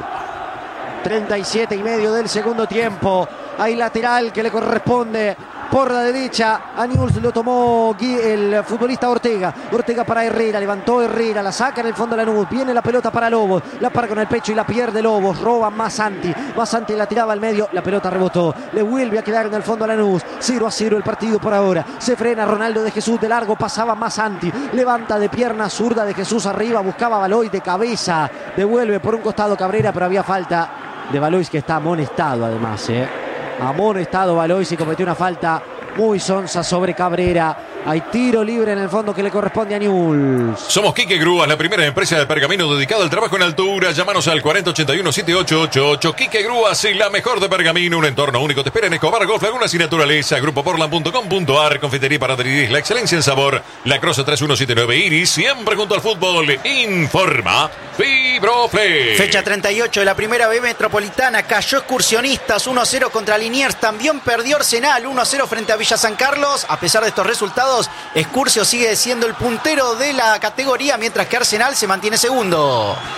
37,5 del segundo tiempo. Hay lateral que le corresponde por la derecha. A Newell's lo tomó el futbolista Ortega. Ortega para Herrera. Levantó Herrera. La saca en el fondo de Lanús. Viene la pelota para Lobos. La para con el pecho y la pierde Lobos. Roba Massanti. Massanti la tiraba al medio. La pelota rebotó. Le vuelve a quedar en el fondo a Lanús. 0-0 el partido por ahora. Se frena Ronaldo de Jesús de largo. Pasaba Massanti. Levanta de pierna zurda de Jesús arriba. Buscaba Baloy de cabeza. Devuelve por un costado Cabrera, pero había falta de Baloy, que está amonestado además, amonestado Baloy, y cometió una falta muy sonsa sobre Cabrera. Hay tiro libre en el fondo que le corresponde a Newell's. Somos Quique Grúas, la primera empresa de pergamino dedicada al trabajo en altura. Llámanos al 4081-7888. Quique Grúas, la mejor de pergamino. Un entorno único te espera en Escobar, Golf, Lagunas y Naturaleza. Grupoportland.com.ar. Confitería para Tridis, la excelencia en sabor. La Croce 3179 Iris, siempre junto al fútbol. Informa Fibroflex. Fecha 38 de la primera B Metropolitana. Cayó Excursionistas 1-0 contra Liniers. También perdió Arsenal 1-0 frente a Villa San Carlos. A pesar de estos resultados, Excursio sigue siendo el puntero de la categoría, mientras que Arsenal se mantiene segundo.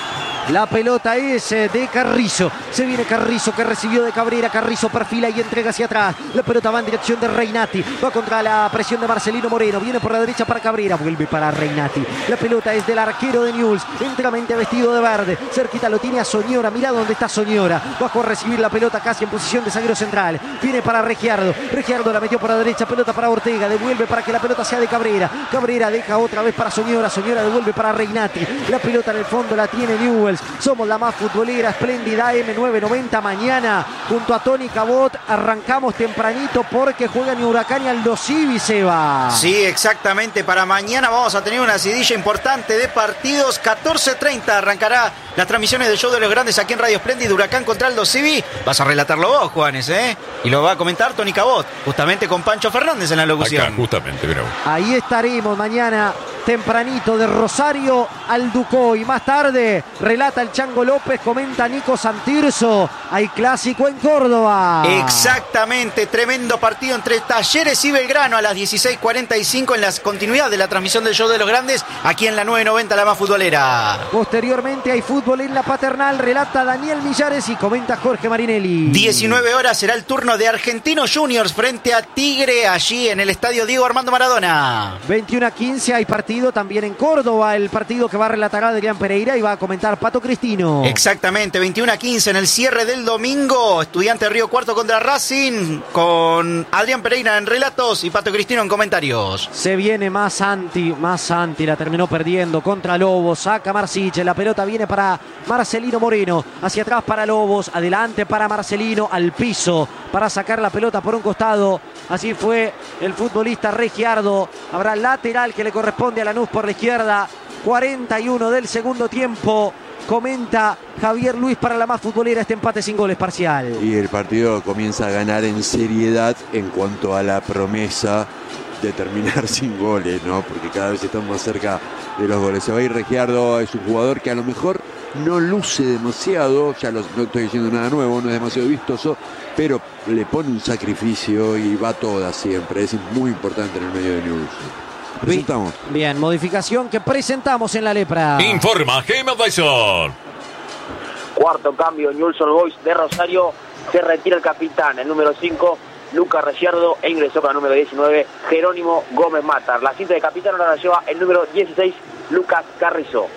La pelota es de Carrizo. Se viene Carrizo que recibió de Cabrera. Carrizo perfila y entrega hacia atrás. La pelota va en dirección de Reinati. Va contra la presión de Marcelino Moreno. Viene por la derecha para Cabrera. Vuelve para Reinati. La pelota es del arquero de Newell's. Enteramente vestido de verde. Cerquita lo tiene a Soñora. Mirá dónde está Soñora. Bajo a recibir la pelota casi en posición de zaguero central. Viene para Regiardo. Regiardo la metió por la derecha. Pelota para Ortega. Devuelve para que la pelota sea de Cabrera. Cabrera deja otra vez para Soñora. Soñora devuelve para Reinati. La pelota en el fondo la tiene Newell's. Somos la más futbolera, espléndida M990. Mañana junto a Tony Cabot arrancamos tempranito porque juegan Huracán y Aldo Civi, Seba. Sí, exactamente. Para mañana vamos a tener una seguidilla importante de partidos. 14:30 arrancará las transmisiones del show de los grandes aquí en Radio Espléndida. Huracán contra Aldo Civi. Vas a relatarlo vos, Juanes, ¿eh? Y lo va a comentar Tony Cabot, justamente con Pancho Fernández en la locución. Acá, justamente, mira. Ahí estaremos mañana tempranito de Rosario al Ducoy. Más tarde relata el Chango López, comenta Nico Santirso. Hay clásico en Córdoba. Exactamente, tremendo partido entre Talleres y Belgrano a las 16:45 en la continuidad de la transmisión del show de los grandes aquí en la 990, la más futbolera. Posteriormente hay fútbol en la Paternal, relata Daniel Millares y comenta Jorge Marinelli. 19 horas será el turno de Argentinos Juniors frente a Tigre allí en el estadio Diego Armando Maradona. 21:15 hay partido también en Córdoba, el partido que va a relatar Adrián Pereira y va a comentar Pato Cristino. Exactamente, 21:15 en el cierre del domingo. Estudiante Río Cuarto contra Racing con Adrián Pereira en relatos y Pato Cristino en comentarios. Se viene más Santi, la terminó perdiendo contra Lobos, saca Marsiche, la pelota viene para Marcelino Moreno, hacia atrás para Lobos, adelante para Marcelino, al piso para sacar la pelota por un costado. Así fue el futbolista Regiardo. Habrá lateral que le corresponde a Lanús por la izquierda. 41 del segundo tiempo. Comenta Javier Luis para la más futbolera, este empate sin goles parcial. Y el partido comienza a ganar en seriedad en cuanto a la promesa de terminar sin goles, ¿no? Porque cada vez estamos más cerca de los goles. Se va a ir Regiardo, es un jugador que a lo mejor no luce demasiado, no estoy diciendo nada nuevo, no es demasiado vistoso, pero le pone un sacrificio y va toda siempre. Es muy importante en el medio de Newell's. Presentamos. Bien, modificación que presentamos en la lepra. Informa Game Advisor. Cuarto cambio, Newell's Old Boys de Rosario. Se retira el capitán, el número 5, Lucas Regiardo, e ingresó con el número 19, Jerónimo Gómez Matar. La cinta de capitán ahora la lleva el número 16, Lucas Carrizo.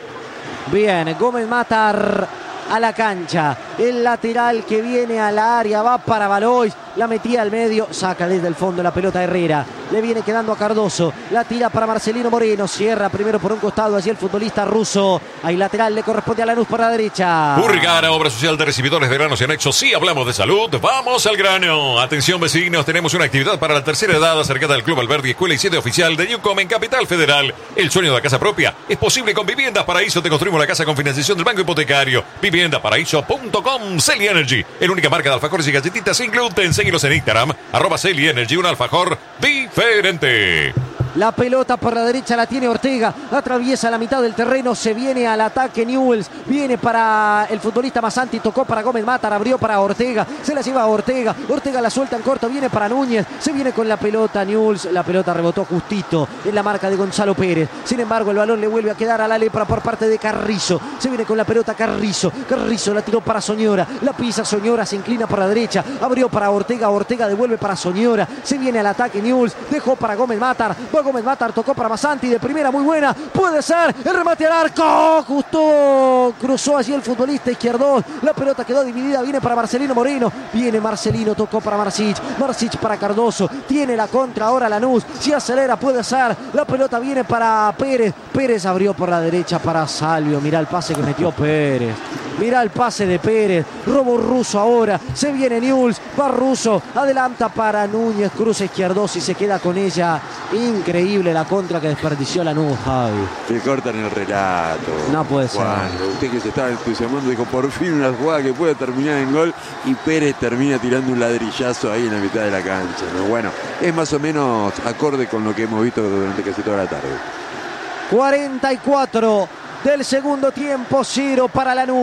Bien, Gómez Matar a la cancha. El lateral que viene a la área va para Valois. La metía al medio, saca desde el fondo la pelota Herrera. Le viene quedando a Cardoso. La tira para Marcelino Moreno. Cierra primero por un costado allí el futbolista ruso. Hay lateral, le corresponde a Lanús por la derecha. Urgara, obra social de recibidores de granos y anexos. Sí, hablamos de salud. Vamos al grano. Atención, vecinos. Tenemos una actividad para la tercera edad acercada al Club Alberdi, escuela y sede oficial de Newcom en Capital Federal. El sueño de la casa propia es posible con Viviendas Paraíso. Te construimos la casa con financiación del Banco Hipotecario. Viviendaparaíso.com. Celi Energy, el única marca de alfajores y galletitas sin gluten. Seguilos en Instagram, @Celi Energy, un alfajor diferente. La pelota por la derecha la tiene Ortega, atraviesa la mitad del terreno, se viene al ataque Newell's, viene para el futbolista Masanti, tocó para Gómez Matar, abrió para Ortega, se la lleva a Ortega, Ortega la suelta en corto, viene para Núñez, se viene con la pelota Newell's, la pelota rebotó justito en la marca de Gonzalo Pérez, sin embargo el balón le vuelve a quedar a la lepra por parte de Carrizo, se viene con la pelota Carrizo la tiró para Soñora, la pisa Soñora, se inclina por la derecha, abrió para Ortega, Ortega devuelve para Soñora, se viene al ataque Newell's, dejó para Gómez Matar, Gómez Matar tocó para Masanti, de primera muy buena, puede ser, el remate al arco, justo cruzó allí el futbolista izquierdo, la pelota quedó dividida, viene para Marcelino Moreno, viene Marcelino, tocó para Marsic para Cardoso, tiene la contra ahora Lanús, si acelera puede ser, la pelota viene para Pérez, Pérez abrió por la derecha para Salvio, mirá el pase que metió Pérez, mirá el pase de Pérez, robo ruso ahora, se viene Newell's, va ruso, adelanta para Núñez, cruza izquierdo y se queda con ella, increíble la contra que desperdició Lanús, Javi. Te cortan el relato. No puede ser. Usted que se estaba entusiasmando dijo por fin una jugada que puede terminar en gol y Pérez termina tirando un ladrillazo ahí en la mitad de la cancha, ¿no? Bueno, es más o menos acorde con lo que hemos visto durante casi toda la tarde. 44 del segundo tiempo, 0 para Lanús,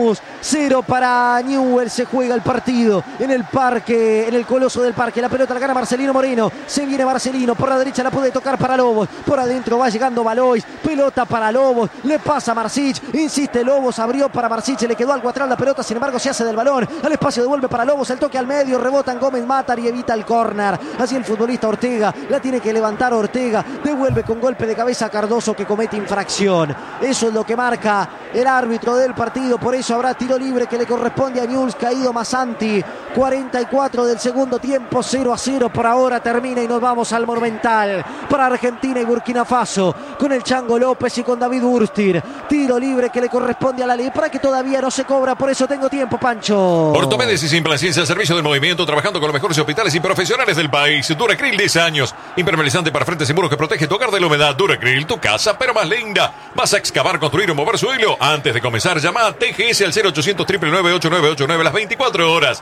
0 para Newell's. Se juega el partido en el parque, en el Coloso del Parque. La pelota la gana Marcelino Moreno. Se viene Marcelino, por la derecha la puede tocar para Lobos. Por adentro va llegando Valois. Pelota para Lobos. Le pasa a Marsic. Insiste Lobos. Abrió para Marsic. Le quedó algo atrás la pelota. Sin embargo, se hace del balón. Al espacio devuelve para Lobos. El toque al medio. Rebota en Gómez Matar y evita el córner. Así el futbolista Ortega. La tiene que levantar Ortega. Devuelve con golpe de cabeza a Cardoso, que comete infracción. Eso es lo que marca el árbitro del partido. Por eso habrá tiro libre que le corresponde a Newell's. Caído Masanti. 44 del segundo tiempo. 0-0 por ahora. Termina y nos vamos al Monumental. Para Argentina y Burkina Faso. Con el Chango López y con David Urstir. Tiro libre que le corresponde a la ley. Para que todavía no se cobra. Por eso tengo tiempo, Pancho. Ortopedia y Implancencia, al servicio del movimiento, trabajando con los mejores hospitales y profesionales del país. Duracril, 10 años. Impermeabilizante para frentes y muros que protege tu hogar de la humedad. Duracril, tu casa, pero más linda. ¿Vas a excavar, construir o mover suelo? Antes de comenzar, llama a TGS al 0800 999 8989 las 24 horas.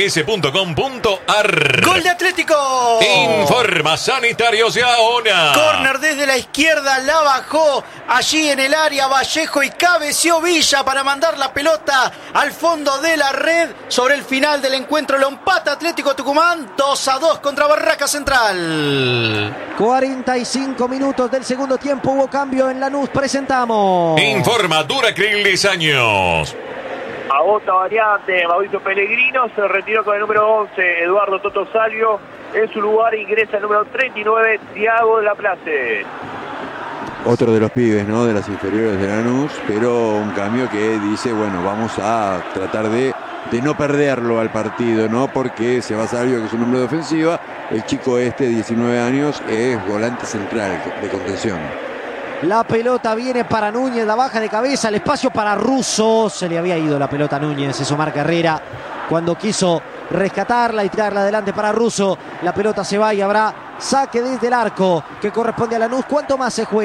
tgs.com.ar. ¡Gol de Atlético! Informa Sanitarios y Ahona. Córner desde la izquierda, la bajó allí en el área Vallejo y cabeció Villa para mandar la pelota al fondo de la red. Sobre el final del encuentro lo empata Atlético Tucumán 2-2 contra Barraca Central. 45 minutos del segundo tiempo. Hubo cambio en Lanús. Presentamos. Informa Duracril, 10 años. Agota variante, Mauricio Pellegrino se retiró con el número 11, Eduardo Toto Salvio. En su lugar ingresa el número 39, Thiago de la Place. Otro de los pibes, ¿no? De las inferiores de Lanús, pero un cambio que dice, bueno, vamos a tratar de no perderlo al partido, ¿no? Porque se va Salvio, que es un hombre de ofensiva. El chico 19 años, es volante central de contención. La pelota viene para Núñez, la baja de cabeza, el espacio para Russo. Se le había ido la pelota a Núñez, eso marca Herrera cuando quiso rescatarla y tirarla adelante para Russo. La pelota se va y habrá saque desde el arco que corresponde a Lanús. ¿Cuánto más se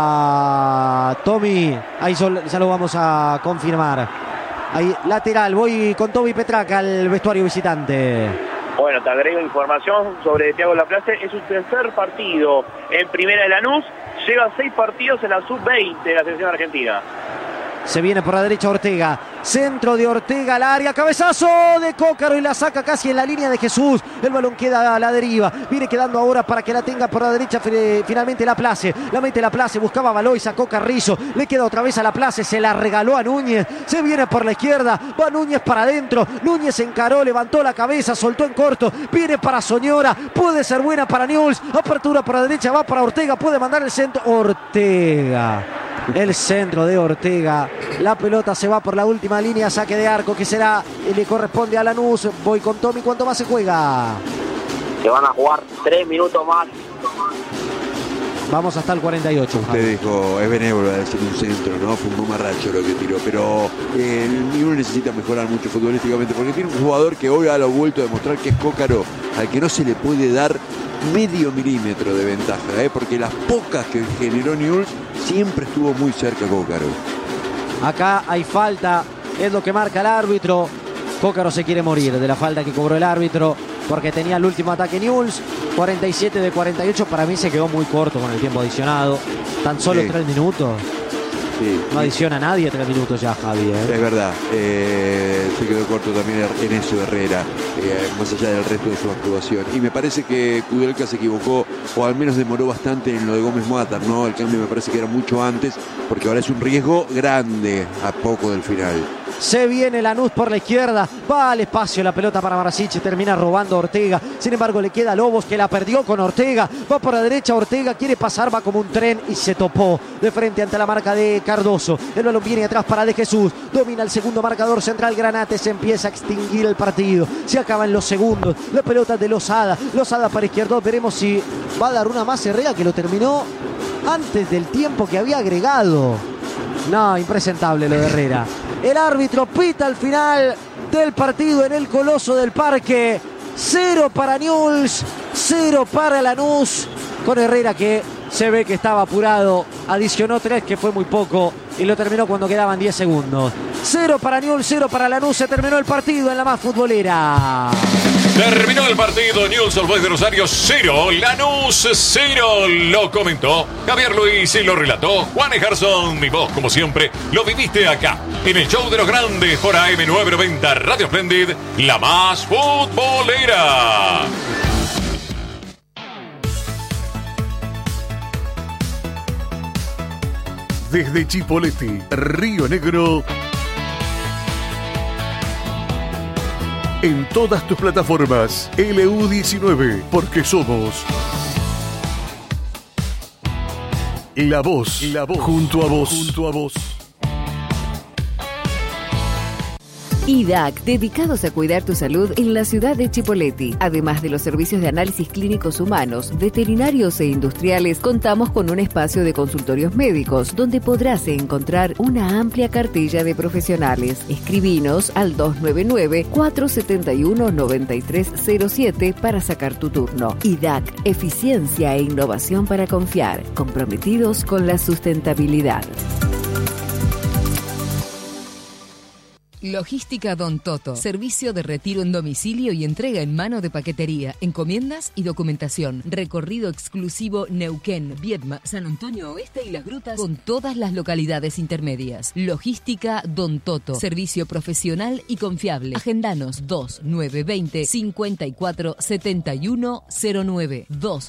juega, Tommy? Ahí ya lo vamos a confirmar. Ahí, lateral, voy con Tommy Petraca al vestuario visitante. Bueno, te agrego información sobre Thiago Laplace. Es su tercer partido en primera de Lanús. Lleva 6 partidos en la sub-20 de la selección argentina. Se viene por la derecha Ortega. Centro de Ortega al área. Cabezazo de Cócaro y la saca casi en la línea de Jesús. El balón queda a la deriva. Viene quedando ahora para que la tenga por la derecha finalmente Laplace. La mete Laplace. Buscaba Baló y sacó Carrizo. Le queda otra vez a Laplace. Se la regaló a Núñez. Se viene por la izquierda. Va Núñez para adentro. Núñez encaró. Levantó la cabeza. Soltó en corto. Viene para Soñora. Puede ser buena para Newell's. Apertura por la derecha. Va para Ortega. Puede mandar el centro. Ortega. El centro de Ortega. La pelota se va por la última línea. Saque de arco que será y le corresponde a Lanús. Voy con Tommy. ¿Cuánto más se juega? Se van a jugar 3 minutos más. Vamos hasta el 48. Usted dijo, es benévolo decir un centro, ¿no? Fue un mamarracho lo que tiró. Pero el Newell's necesita mejorar mucho futbolísticamente porque tiene un jugador que hoy ha vuelto a demostrar que es Cócaro, al que no se le puede dar medio milímetro de ventaja, porque las pocas que generó Newell's siempre estuvo muy cerca Cócaro. Acá hay falta, es lo que marca el árbitro. Cócaro se quiere morir de la falta que cobró el árbitro porque tenía el último ataque Newell's. 47 de 48, para mí se quedó muy corto con el tiempo adicionado. Tan solo 3 minutos. Sí. No adiciona a nadie 3 minutos ya, Javi. Es verdad, se quedó corto también en eso Herrera, más allá del resto de su actuación. Y me parece que Kudelka se equivocó, o al menos demoró bastante en lo de Gómez Matar, ¿no? El cambio me parece que era mucho antes, porque ahora es un riesgo grande a poco del final. Se viene Lanús por la izquierda. Va al espacio la pelota para Marasic. Termina robando Ortega. Sin embargo, le queda Lobos que la perdió con Ortega. Va por la derecha Ortega. Quiere pasar. Va como un tren y se topó de frente ante la marca de Cardoso. El balón viene atrás para De Jesús. Domina el segundo marcador central Granate. Se empieza a extinguir el partido. Se acaban los segundos. La pelota de Lozada. Lozada para izquierdo. Veremos si va a dar una más Herrera, que lo terminó antes del tiempo que había agregado. No, impresentable lo de Herrera. El árbitro pita al final del partido en el Coloso del Parque. 0 para Newell's, 0 para Lanús. Con Herrera que se ve que estaba apurado. Adicionó 3, que fue muy poco. Y lo terminó cuando quedaban 10 segundos. 0 para Newell's, 0 para Lanús. Se terminó el partido en la más futbolera. Terminó el partido. Newell's Old Boys de Rosario 0, Lanús 0. Lo comentó Javier Luis y lo relató Juan Ejerson. Mi voz, como siempre, lo viviste acá, en el show de los grandes por AM990 Radio Splendid, la más futbolera. Desde Chipoleti, Río Negro, en todas tus plataformas, LU19, porque somos la voz, junto a vos. IDAC, dedicados a cuidar tu salud en la ciudad de Chipoleti. Además de los servicios de análisis clínicos humanos, veterinarios e industriales, contamos con un espacio de consultorios médicos, donde podrás encontrar una amplia cartilla de profesionales. Escribinos al 299-471-9307 para sacar tu turno. IDAC, eficiencia e innovación para confiar, comprometidos con la sustentabilidad. Logística Don Toto. Servicio de retiro en domicilio y entrega en mano de paquetería, encomiendas y documentación. Recorrido exclusivo Neuquén, Viedma, San Antonio Oeste y Las Grutas con todas las localidades intermedias. Logística Don Toto. Servicio profesional y confiable. Agendanos 2920-547109.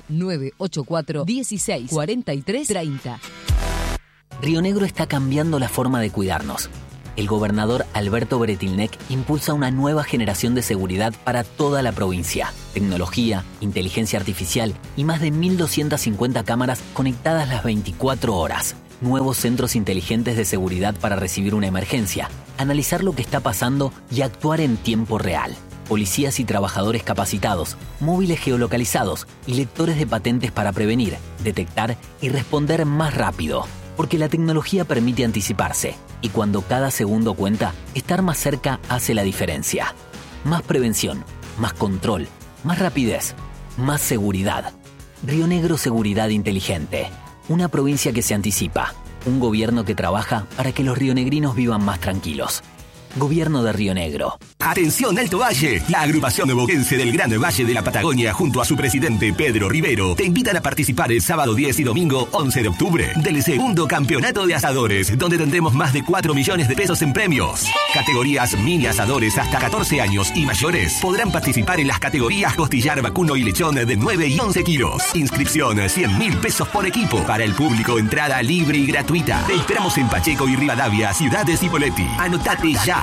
2984-164330. Río Negro está cambiando la forma de cuidarnos. El gobernador Alberto Bretilnec impulsa una nueva generación de seguridad para toda la provincia. Tecnología, inteligencia artificial y más de 1.250 cámaras conectadas las 24 horas. Nuevos centros inteligentes de seguridad para recibir una emergencia, analizar lo que está pasando y actuar en tiempo real. Policías y trabajadores capacitados, móviles geolocalizados y lectores de patentes para prevenir, detectar y responder más rápido. Porque la tecnología permite anticiparse y cuando cada segundo cuenta, estar más cerca hace la diferencia. Más prevención, más control, más rapidez, más seguridad. Río Negro Seguridad Inteligente. Una provincia que se anticipa. Un gobierno que trabaja para que los rionegrinos vivan más tranquilos. Gobierno de Río Negro. Atención Alto Valle, la agrupación boquense del Gran Valle de la Patagonia junto a su presidente Pedro Rivero te invitan a participar el sábado 10 y domingo 11 de octubre del segundo campeonato de asadores, donde tendremos más de 4 millones de pesos en premios. Categorías mini asadores hasta 14 años y mayores podrán participar en las categorías costillar, vacuno y lechón de 9 y 11 kilos. Inscripción 100.000 pesos por equipo. Para el público, entrada libre y gratuita. Te esperamos en Pacheco y Rivadavia, ciudad de Cipolletti. Anotate ya.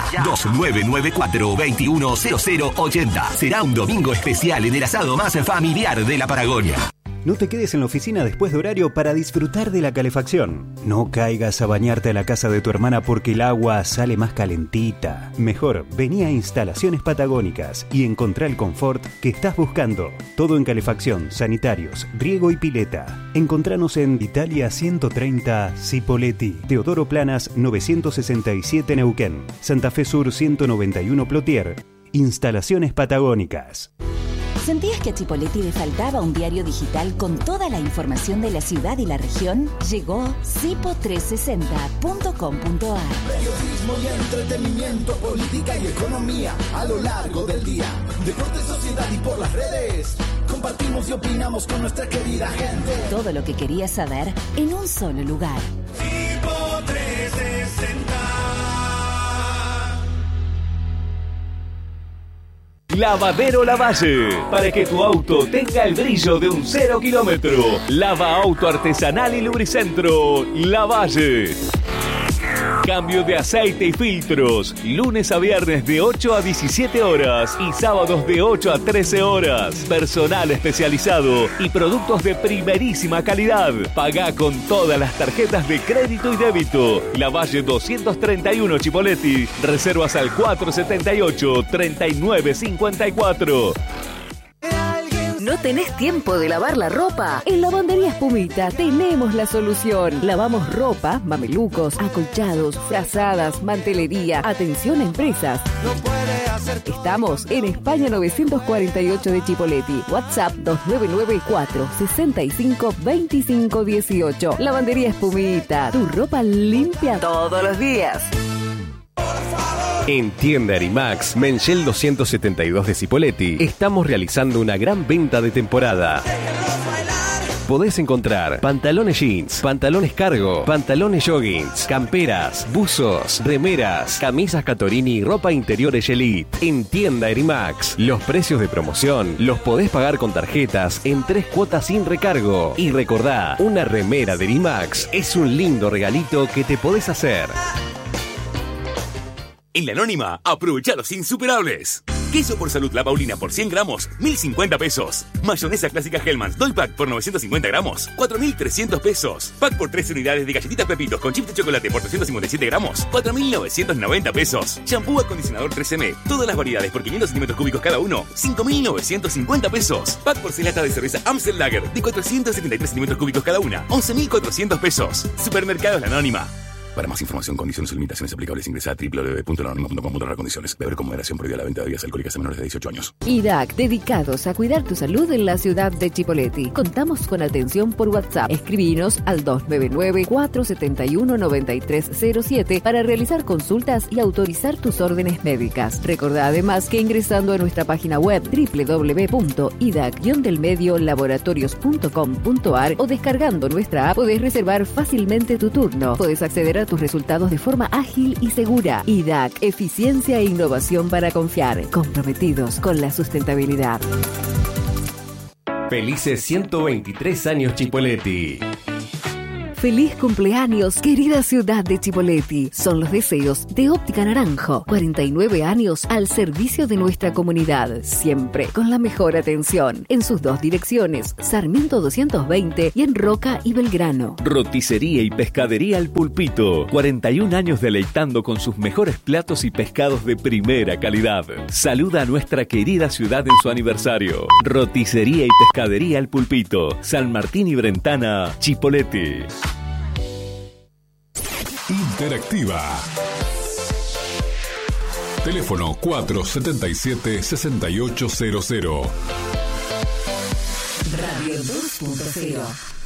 2994-210080. Será un domingo especial en el asado más familiar de la Patagonia. No te quedes en la oficina después de horario para disfrutar de la calefacción. No caigas a bañarte a la casa de tu hermana porque el agua sale más calentita. Mejor, vení a Instalaciones Patagónicas y encontrá el confort que estás buscando. Todo en calefacción, sanitarios, riego y pileta. Encontranos en Italia 130 Cipolletti, Teodoro Planas 967 Neuquén, Santa Fe Sur 191 Plotier. Instalaciones Patagónicas. ¿Sentías que a Chipolletti le faltaba un diario digital con toda la información de la ciudad y la región? Llegó cipo360.com.ar. Periodismo y entretenimiento, política y economía a lo largo del día. Deporte, sociedad y por las redes. Compartimos y opinamos con nuestra querida gente. Todo lo que querías saber en un solo lugar. Cipo360. Lavadero Lavalle, para que tu auto tenga el brillo de un 0 kilómetro. Lava auto artesanal y lubricentro Lavalle. Cambio de aceite y filtros, lunes a viernes de 8 a 17 horas y sábados de 8 a 13 horas. Personal especializado y productos de primerísima calidad. Pagá con todas las tarjetas de crédito y débito. Lavalle 231 Chipolletti. Reservas al 478-3954. ¿No tenés tiempo de lavar la ropa? En Lavandería Espumita tenemos la solución. Lavamos ropa, mamelucos, acolchados, frazadas, mantelería. Atención a empresas. Estamos en España 948 de Chipolletti. WhatsApp 2994-652518. Lavandería Espumita. Tu ropa limpia todos los días. Por favor, En Tienda Erimax, Menchel 272 de Cipolletti, estamos realizando una gran venta de temporada. Podés encontrar pantalones jeans, pantalones cargo, pantalones joggings, camperas, buzos, remeras, camisas Catorini y ropa interior Elite. En Tienda Erimax, los precios de promoción los podés pagar con tarjetas en 3 cuotas sin recargo. Y recordá, una remera de Erimax es un lindo regalito que te podés hacer. En La Anónima, aprovecha los insuperables. Queso por Salud La Paulina por 100 gramos, 1.050 pesos. Mayonesa clásica Hellmann's Doy Pack por 950 gramos, 4.300 pesos. Pack por 13 unidades de galletitas Pepitos con chip de chocolate por 357 gramos, 4.990 pesos. Shampoo acondicionador 3M, todas las variedades por 500 centímetros cúbicos cada uno, 5.950 pesos. Pack por 6 latas de cerveza Amstel Lager de 473 centímetros cúbicos cada una, 11.400 pesos. Supermercados La Anónima. Para más información, condiciones y limitaciones aplicables, ingresa a www.lanónima.com/condiciones. Beber con moderación, prohibida la venta de bebidas alcohólicas a menores de 18 años. IDAC, dedicados a cuidar tu salud en la ciudad de Chipolletti. Contamos con atención por WhatsApp. Escribinos al 299-471-9307 para realizar consultas y autorizar tus órdenes médicas. Recordá además que ingresando a nuestra página web www.idac-laboratorios.com.ar o descargando nuestra app podés reservar fácilmente tu turno. Podés acceder a tus resultados de forma ágil y segura. IDAC, eficiencia e innovación para confiar, comprometidos con la sustentabilidad. Felices 123 años Chipolletti. Feliz cumpleaños, querida ciudad de Chipolletti. Son los deseos de Óptica Naranjo. 49 años al servicio de nuestra comunidad. Siempre con la mejor atención. En sus 2 direcciones, Sarmiento 220 y en Roca y Belgrano. Roticería y pescadería El Pulpito. 41 años deleitando con sus mejores platos y pescados de primera calidad. Saluda a nuestra querida ciudad en su aniversario. Roticería y pescadería El Pulpito. San Martín y Brentana, Chipolletti. Interactiva. Teléfono 477-6800. Radio 2.0.